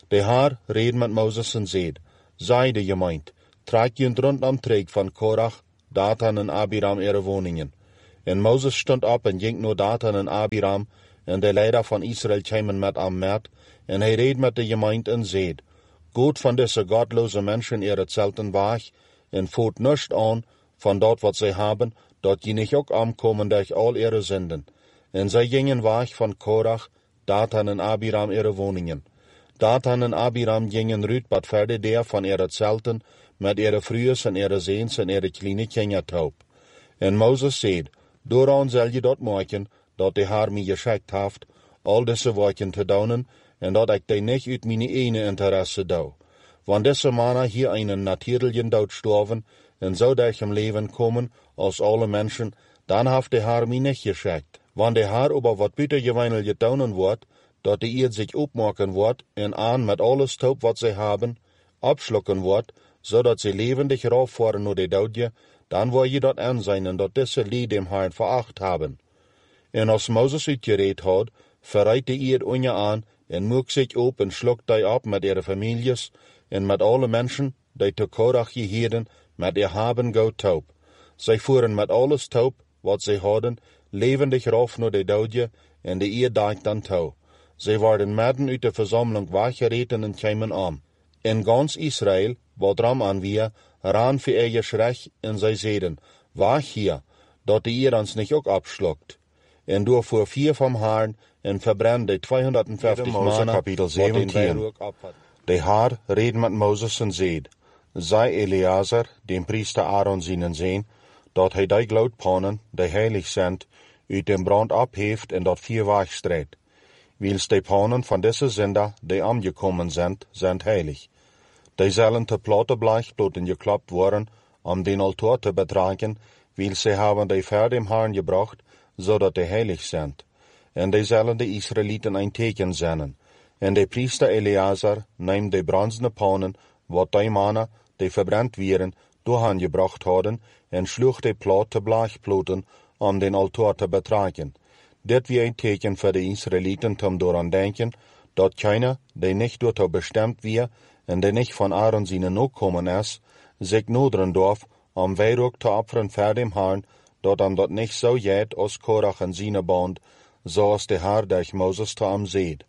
B: De Heer reed met Moses en zeed, zij de gemeente, trek je rondom treek van Korach, Datan en Abiram ihre woningen. En Moses stond op en ging naar Datan en Abiram, en de leider van Israël kwamen met hem met, en hij reed met de gemeente en zeed, goed van deze godloze mensen ihre zelten weg, en voert niets aan van dat wat zij hebben, dat je niet ook omkomen durch al ihre zinden. En zij gingen weg van Korach, Datan en Abiram ihre woningen. Datan en Abiram gingen uit wat verder der van ihre zelten, met ihre vrouwen en ihre zoons en ihre kleine kinderen. En Moses zei, dooraan zal je dat maken, dat de Heer mij geschikt heeft, al deze werken te doen, en dat ik die niet uit mijn ene interesse doe. Want deze mannen hier een natuurlijke dood sterven, en zo durch hem leven komen, als alle mensen, dan heeft de Heer mij niet geschikt. Want de Heer over wat buitengewöhnlich gedaan wordt, dat de eerd zich opmaken wordt, en aan met alles stoop wat zij hebben, opslukken wordt, zodat ze levendig raufvaren naar de doodje, dan wil je dat aanzien en dat deze lied dem Heer veracht hebben. En als Moses uitgereed had, verrijdt de eerd onje aan, en moek zich op en slukt die op met ihre families, en met alle mensen, die te Korach geheden, met ihr haben go taub. Zij voeren met alles taub, wat zij hadden, levendig rauf naar de doodje, en de eerd daagt dan toe. Zij worden midden uit de verzameling weggereten en kwamen aan. En gans Israël, wat ram aan weer, ran voor eigen schreck, en zij zeiden, weg hier, dat de eerd ons niet ook opslukt. En doorvoer 4 van Heeren, en verbrandde 250 mannen,
A: kapitel 17. De Heer reed met Moses en zeed, zij Eleazar, den priester Aaron zijn zijn, dat hij die gloedpannen, die heilig zijn, uit den brand opheeft en dat 4 wegstreedt. Wils de pannen van deze zender, die omgekomen zijn heilig. Die zullen te platte blechploten geklapt worden, om den altaar te betragen, wils ze hebben die ver dem Herrn gebracht, zodat die heilig zijn. En die zullen de Israëlieten een teken zenden. En de priester Eleazar neemt de bronzene pannen, wat die mannen, die verbrand werden, doorheen gebracht hadden, en sloeg de platte blechploten, om den altaar te betragen. Dit wie een teken voor de Israëlieten om dooraan denken, dat keiner, die niet door bestemd wie, en die niet van Aaron zijn opkomen is, zich noderen dorf, om wierook te offeren voor dem Herrn, dat hem dat niet zo gaat als Korach en zijn band, zoals de Heer durch Moses te hem zeed.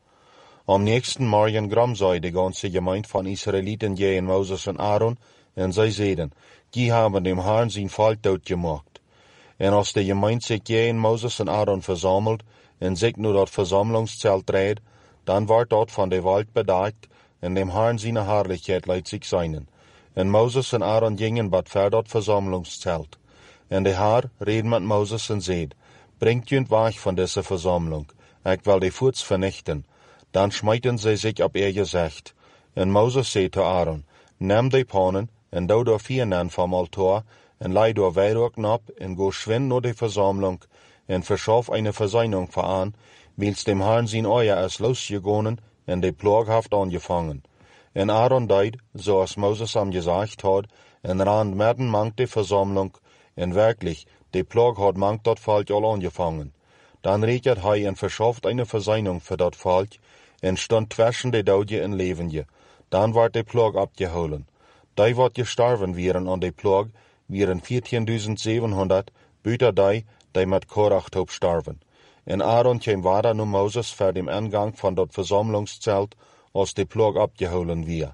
A: Am nächsten morgen gram zij de ganze gemeente van Israëlieten tegen Moses en Aaron, en zij zeiden, die hebben dem Herrn zijn volk doodgemaakt. En als de gemeente zich tegen Moses en Aaron verzamelt, en zich naar dat verzamelingszelt treedt, dan wordt dat van de wald bedekt, en dem Herrn zijn herrlichheid laat zich zijnen. En Moses en Aaron gingen bad ver dat verzamelingszelt. En de Heer reed met Moses en zeid, brengt junt weg van deze verzameling, ik wil de voets vernichten. Dan smijten zij zich op ihr gezicht. En Moses zei te Aaron, neem de pannen, en doe door 4 nen van altaar, en lei door wierook op, en go schwind naar de verzameling, en verschaf eine verzeining voor aan, wils dem Herrn zijn oor is losgegonen, en de ploeg heeft aangevangen. En Aaron deed, zoals Moses hem gezegd had, en ran midden mank de verzameling, en werkelijk, de ploeg had mank dat volk al aangevangen. Dan rekent hij en verschaft eine verzeining voor dat volk, en stond tussen de doodje en levendje. Dan werd de ploeg opgeholen. Die wat gestorven waren aan de ploeg, waren 14.700, buiten die met Korach top starven. En Aaron kwam verder naar Moses voor de ingang van dat verzamelingszelt, als de ploeg opgeholen weer.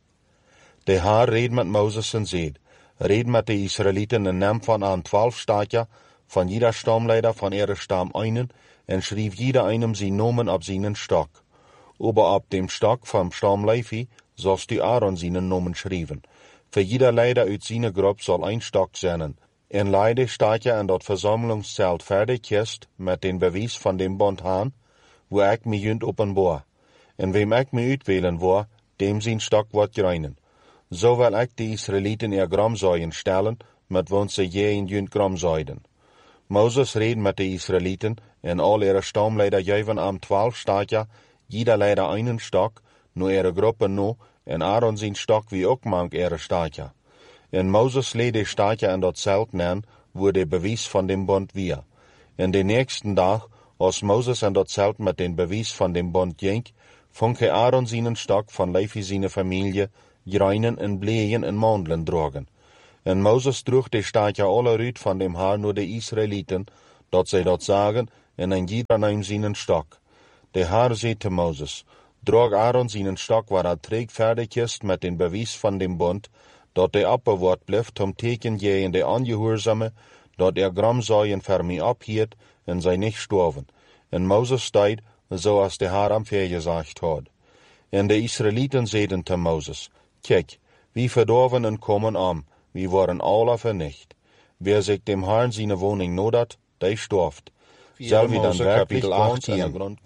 A: De Heer reed met Moses en zeid, reed met de Israëlieten en nam van aan 12 staatjes, van jeder stamleider van ihre stam einen, en schreef jeder einem zijn namen op zijn stok. Aber op dem stok van stam Levi, zoals die Aaron zijn namen schreven. Voor jeder leider uit zijn groep zal een stok zijn. En leide staat je aan dat verzamelingszelt verder kist met den bewijs van dem bond aan, wo ik me junt openbaar. En wem ik me uitwählen wil, dem zijn stok wordt gereinen. Zo wil ik de Israëlieten ihr gramzoien stellen, met wons ze je in junt gramzoiden. Moses reed met de Israëlieten, en al ihre stamleider geven am 12 staatjes, jeder leider einen stok, nu ihre groepen no, en Aaron zijn stok wie ook mank ihre staatjes. En Moses leed de staatje aan dat zelt nen, wo de bewijs van dem bond weer. En de nächsten dag, als Moses aan dat zelt met den bewijs van dem bond ging,
B: Funke Aaron seinen Stock van Levi seine Familie, Greinen en Bleien en Mondlen drogen. En Moses droeg de staatje alle ruut van dem haar nur de Israeliten, dat zij dat zagen, en een jeder neem seinen Stock. De haar zei te Moses, droog Aaron seinen Stock, waar trägt fertig ist met den bewijs van dem Bund, dat de abbewaard blijft om teken je in de angehoorzame, dat gramzaaien voor mij ophielt en zij niet storven. En Moses steid, zoals de haar am gezegd had. En de Israeliten zeiden te Moses, kijk, wie verdorven en komen om, wie worden alle vernicht. Wer zich dem Herrn seine woning nodat, die storft. Zal wie dan
A: Kapitel
B: wirklich
A: 18.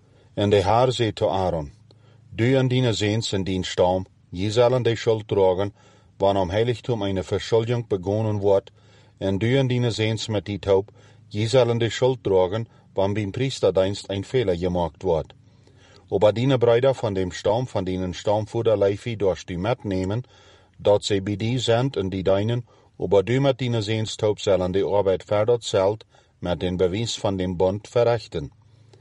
A: En de Haar zei te Aaron, du en dine Seens en dien Stamm, je zullen de Schuld dragen, wanneer am Heiligtum eine Verschuldung begonnen wordt, en du en dine Seens met die Taub, je zullen de Schuld dragen, wanneer beim Priesterdienst ein Fehler gemacht wordt. Aber dine Brüder von dem Stamm, von denen Stammfuder Levi durch die mitnehmen, dat sie bei die sind en die deinen, aber du mit dine Seens Taub zullen die Arbeit verder zelt, met den bewijs van dem Bund verrichten.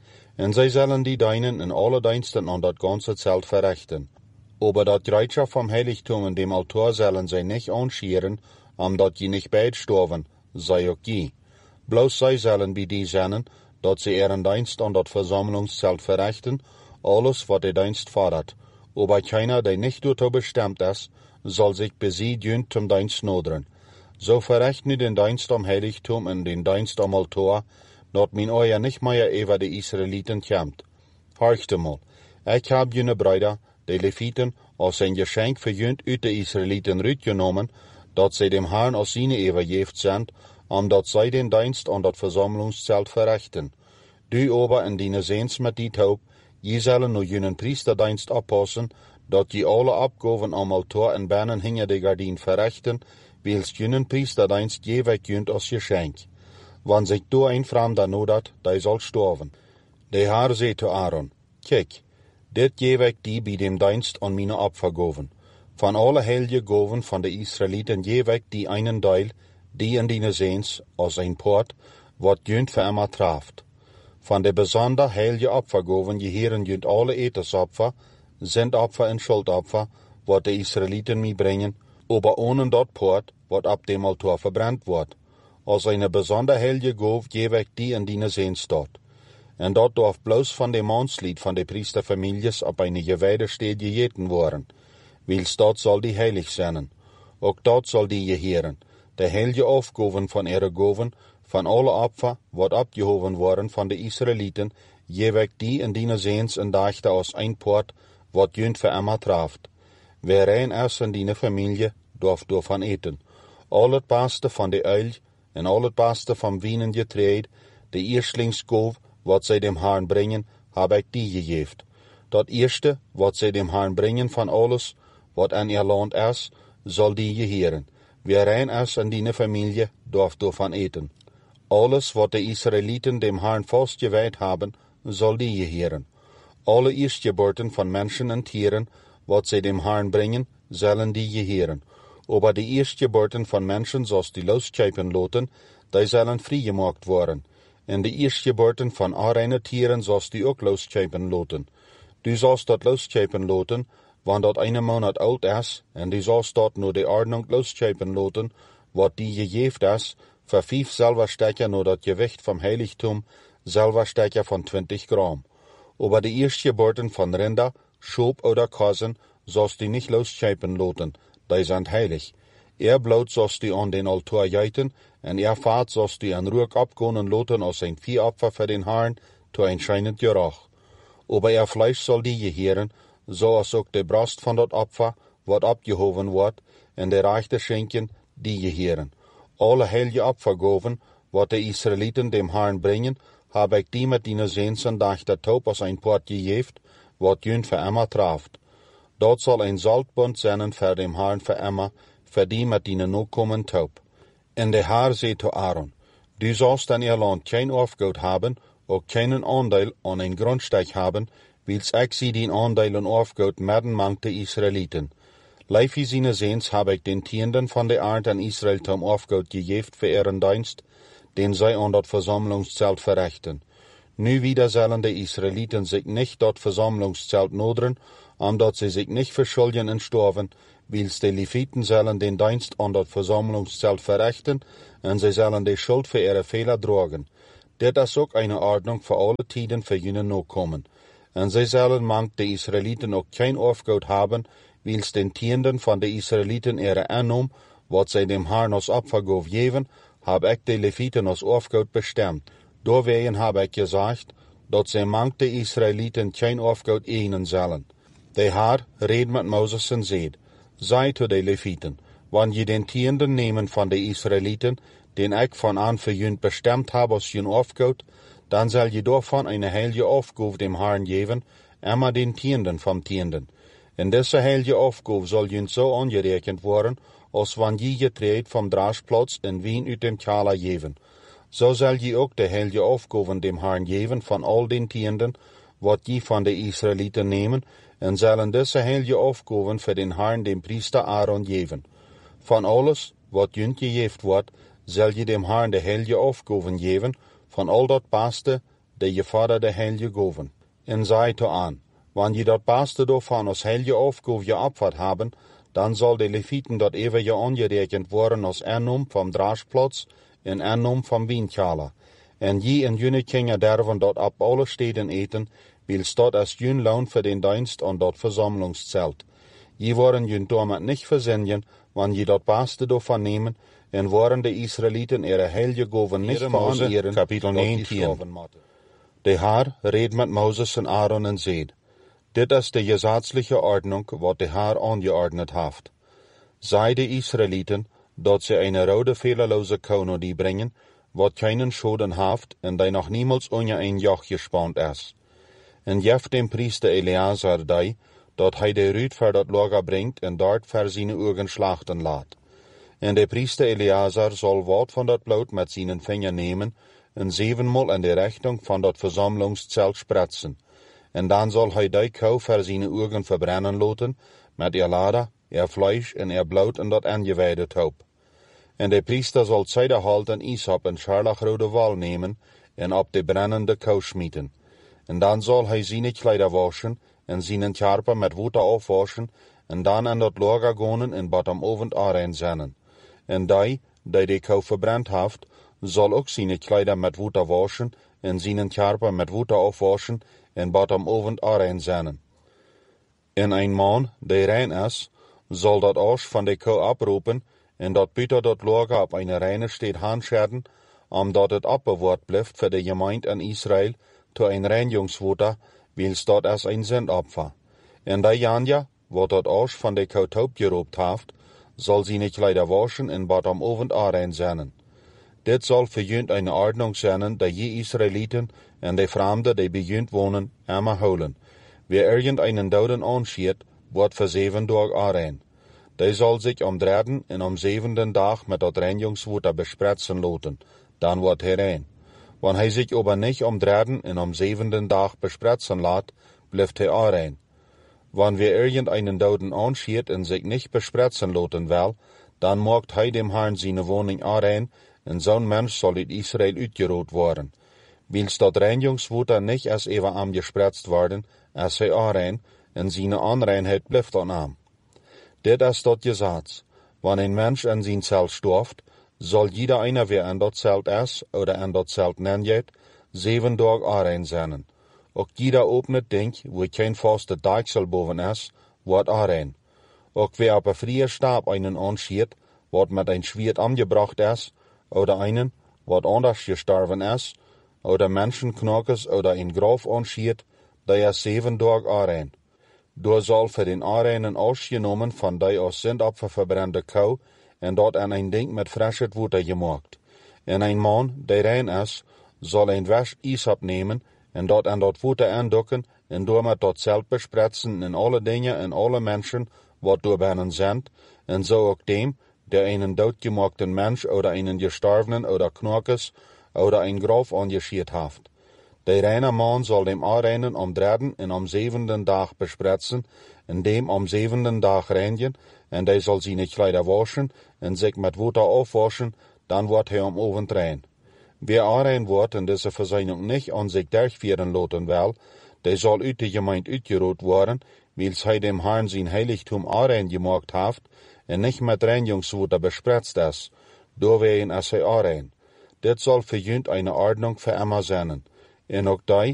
A: En zij zullen die deinen in alle diensten aan dat ganze Zelt verrichten. Aber dat Gereitschaft vom Heiligtum in dem Altar zullen zij nicht anscheren, omdat je nicht beitstorven, sei ook je. Bloß zij zullen bij die zijn, dat sie ihren Dienst an dat Versammlungszelt verrichten, alles wat de Dienst fordert. Aber keiner, der nicht dazu bestimmt ist, soll sich bei sie dient zum Dienst noderen. So verricht nu den Dienst am Heiligtum en den Dienst am Altar, dat min euer nicht mehr über die Israeliten kämmt. Horchte mal, ich hab jene Brüder, die Leviten, als ein Geschenk für jünt uit de Israeliten rütgenommen, dat sie dem Herrn als seine übergeft sind, dat sie den Dienst an dat Versammlungszelt verrichten. Du aber in dine Seens mit die Taub, je zullen nu jenen Priesterdienst abpassen, dat je alle Abgaven am Altar en Bernen hinter de Gardien verrichten, wils jenen Priesterdienst je wegjunt als Geschenk. Wann sich du ein Fremder nodat, die soll storven. De Haar zei te Aaron, kijk, dit je weg die bij dem Dienst an meine Opfergoven. Van alle heilige Goven van de Israeliten je weg die einen Deil, die in dine Seens, als ein Port, wat junt für immer traft. Van de besonder heilige Opfergoven gehören junt alle Etesopfer, sind Opfer en Schuldopfer, wat de Israeliten mi brengen, aber ohne dat Port, wat ab dem Altar verbrannt wordt. Als eine besonder heilige Gove je weg die in dine Seens dort. En dat darf bloos van de Manslied van de Priesterfamilies op eine gewijde steed gegeten worden. Wils dat zal die heilig zijn. Ook dat zal die geheren. De heilige Aufgaven van ihre Goven, van alle Opfer, wat abgehoven worden van de Israeliten, je weg die in dine Seens en dachte als ein Port, wat junt für immer traft. Wer rein is in dine Familie, darf van eten. Al het beste van de uil, en al het beste van wienen getreed, de eerstlingsgoof, wat zij dem Herrn brengen, heb ik die gegeven. Dat eerste, wat zij dem Herrn brengen van alles, wat in ihr land is, zal die geheren. Wie rein is in die familie, darf van eten. Alles, wat de Israeliten dem Herrn vastgewijd hebben, zal die geheren. Alle eerstgeborten van mensen en tieren, wat zij dem Herrn brengen, zullen die geheren. Aber die eerstgeborten van mensen, zoals die loschepen loten, die zullen vrijgemaakt worden. En de eerstgeborten van arene tieren, zoals die ook loschepen loten. Du zoals dat loschepen loten, want dat eine Monat oud is, en du zoals dat nur de ordnung loschepen loten, wat die gegeven is, voor 5 Silberstecher nur dat Gewicht vom Heiligtum, Silberstecher von 20 Gramm. Aber die eerstgeborten van Rinder, Schob oder Kosen, zoals die nicht loschepen loten, die sind heilig. Bloot zoals die an den Altar geiten, en Vaat zoals die an Ruck abgonen loten als ein Viehopfer für den Herrn, to ein scheinend Geruch. Aber Fleisch soll die geheren, zoals ook de Brust van dat Opfer, wat abgehoven wordt, en de reichte Schenken, die geheren. Alle heilige Opfergoven, wat de Israeliten dem Herrn brengen, heb ik die met die Sehnsen dag der Taub als ein Port gegeven, wat junt für immer traft. Dat zal ein Saltbund zijn voor dem Herrn für immer, für die met die no kommen Taub. En de Herr zei te Aaron, du sollst in ihr Land kein Aufgut haben, ook keinen Anteil an ein Grundstück haben, wils ik sie den Anteil und Aufgut merden mangt de Israeliten. Leif seine Seens habe ich den Tienden von der Art an Israel zum Aufgut gegeven für ihren Dienst, den sie an dat Versammlungszelt verrichten. Nu wieder zullen de Israëlieten zich nicht tot Versammlungszelt noderen, omdat ze zich niet verschulden en sterven, wils de Levieten zullen den dienst aan dat Versammlungszelt verrichten en zij zullen de schuld voor ihre Fehler dragen. Dit is ook eine Ordnung voor alle tijden voor jullie nakomen. En zij zullen mank de Israëlieten ook geen afgoed hebben, wils den tienden van de Israëlieten ihre aannom, wat zij dem Herrn als opfergoof geven, heb ik de Levieten als afgoed bestemd. Doorwegen heb ik gezegd, dat zij mank de Israëlieten geen afgoed eten zullen. De Heer reed met Mozes en zei, zei tot de Levieten, wanneer je den tienden nemen van de Israëlieten, den ik van aan voor jullie bestemd heb als jullie afgoed, dan zal je daarvan een heilige afgoof dem Herrn geven, immer den tienden van tienden. En deze heilige afgoof zal jullie zo aangerekend worden, als wanneer je treedt van draagplaats en wien uit dem kala geven. Zo zal je ook de heilige afgoven dem Herrn geven van al den tienden, wat je van de Israëlieten nemen, en zullen deze heilige afgoven voor den Herrn dem priester Aaron geven. Van alles wat jullie gegeven wordt, zal je dem Herrn de heilige afgoven geven, van al dat beste, dat je vader de heilige goven. En zei to aan, wanneer je dat beste daarvan als heilige afgoof je opvat hebben, dan zal de Levieten dat even je aangerekend worden als aannom van draagplaats en aannom van wijnkala. En je en jullie kinderen derven dat op alle steden eten, wils dat als jullie loon voor den dienst aan dat verzamelingszelt. Je worden jullie daarmee niet verzinnen, wanneer je dat beste daarvan nemen, en worden de Israëlieten ihre heilige goven niet veranderen.
B: Kapitel 19.
A: De Heer reed met Mozes en Aaron en zei, dit is de gesetzliche Ordnung, wat de Heer aangeordnet heeft. Zij de Israëlieten, dat ze een rode fehlerloze kono die brengen, wat keinen schoden heeft en die nog niemals onder een joch gespannen is. En jef dem priester Eleazar die, dat hij de ruut voor dat lager brengt en dort voor zijn ogen slachten laat. En de priester Eleazar zal wat van dat bloed met zijn vinger nemen en 7-maal in de richting van dat verzamelingszelt spretsen. En dan zal hij die kou voor zijn ogen verbrennen laten, met lada, vlees en bloed en dat aangewijde touw. En de priester zal zijderhalt en isop en scharlagrode wal nemen en op de brennende kou smieten. En dan zal hij zijn kleider waschen en zijn charpa met water afwaschen en dan aan dat lager gaan en bad om ovend aanrein zennen. En die de kou verbrand heeft, zal ook zijn kleider met water waschen en zijn charpa met water afwaschen en bad om ovend aanrein zennen. En een man die rein is, zal dat as van de kou oproepen en dat buiten dat lager op een reine steed handscheren, omdat het opbewaard blijft voor de gemeente in Israël tot een reinigingswater, wils dat is een zendopfer. En die janja, wat dat as van de kou opgeroopt heeft, zal zijn kleider waschen en bad om ovend aanrein zennen. Dit zal voor jullie een ordnung zijn dat je Israëlieten en de vreemden die bij jullie wonen, immer houden. Wie irgendeinen doden aanschiet, wordt voor 7 dagen aanrein. Die zal zich om 3 en om 7e dag met dat reinigingswater bespretsen laten, dan wordt hij rein. Wanneer hij zich aber niet om 3 en om 7e dag bespretsen laat, blijft hij aanrein. Wanneer irgendeinen doden aanschiet en zich niet bespretsen laten wil, dan maakt hij dem Herrn zijn woning aanrein, en zo'n mens zal uit Israël uitgeroot worden. Wils dat reinigingswater niet als even am gespretst worden, als hij aanrein, en zijn aanreinheid blijft aan hem. Dit is dat gezet. Wanneer een mens in zijn cel sterft, zal jeder einer weer in dat zelt is, oder in dat zelt nenjet, 7 dagen aanrein zijn. Ook jeder opnet ding, wo geen vaste deksel boven is, wordt aanrein. Ook wie op een vrije stab einen aanschiet, wat met een zwierd aangebracht is, oder einen, wat anders gestorven is, oder menschenknokkers oder een graf aanschiet, die is 7 dagen aanrein. Door zal voor den aanreinen ausgenomen van die als zendopfer verbrande kou, en dat aan een ding met frische water gemaakt. En een man, die rein is, zal een wasch isop nemen, en dat aan dat water aandokken, en door met dat zelt bespretsen in alle dingen en alle mensen, wat door binnen zijn, en zo ook dem, der einen doodgemaakten mens, oder einen gestorvenen, oder knokkers, oder een graf aangeschiet heeft. De reine man zal dem aanreinen om 3 en om 7e dag bespretsen, en dem om 7e dag reinigen, en hij zal zijn kleider waschen, en zich met water afwaschen, dan wordt hij om ovend rein. Wie aanrein wordt en deze verzuining niet aan zich durchvieren laten wil, die zal uit de gemeente uitgeroeid worden, wils hij dem Herrn zijn heiligtum aanrein gemaakt heeft en niet met reinigingswater bespritzt is, doorwegen is hij aanrein. Dit zal voor junt een ordnung voor immer zijn. En ook die,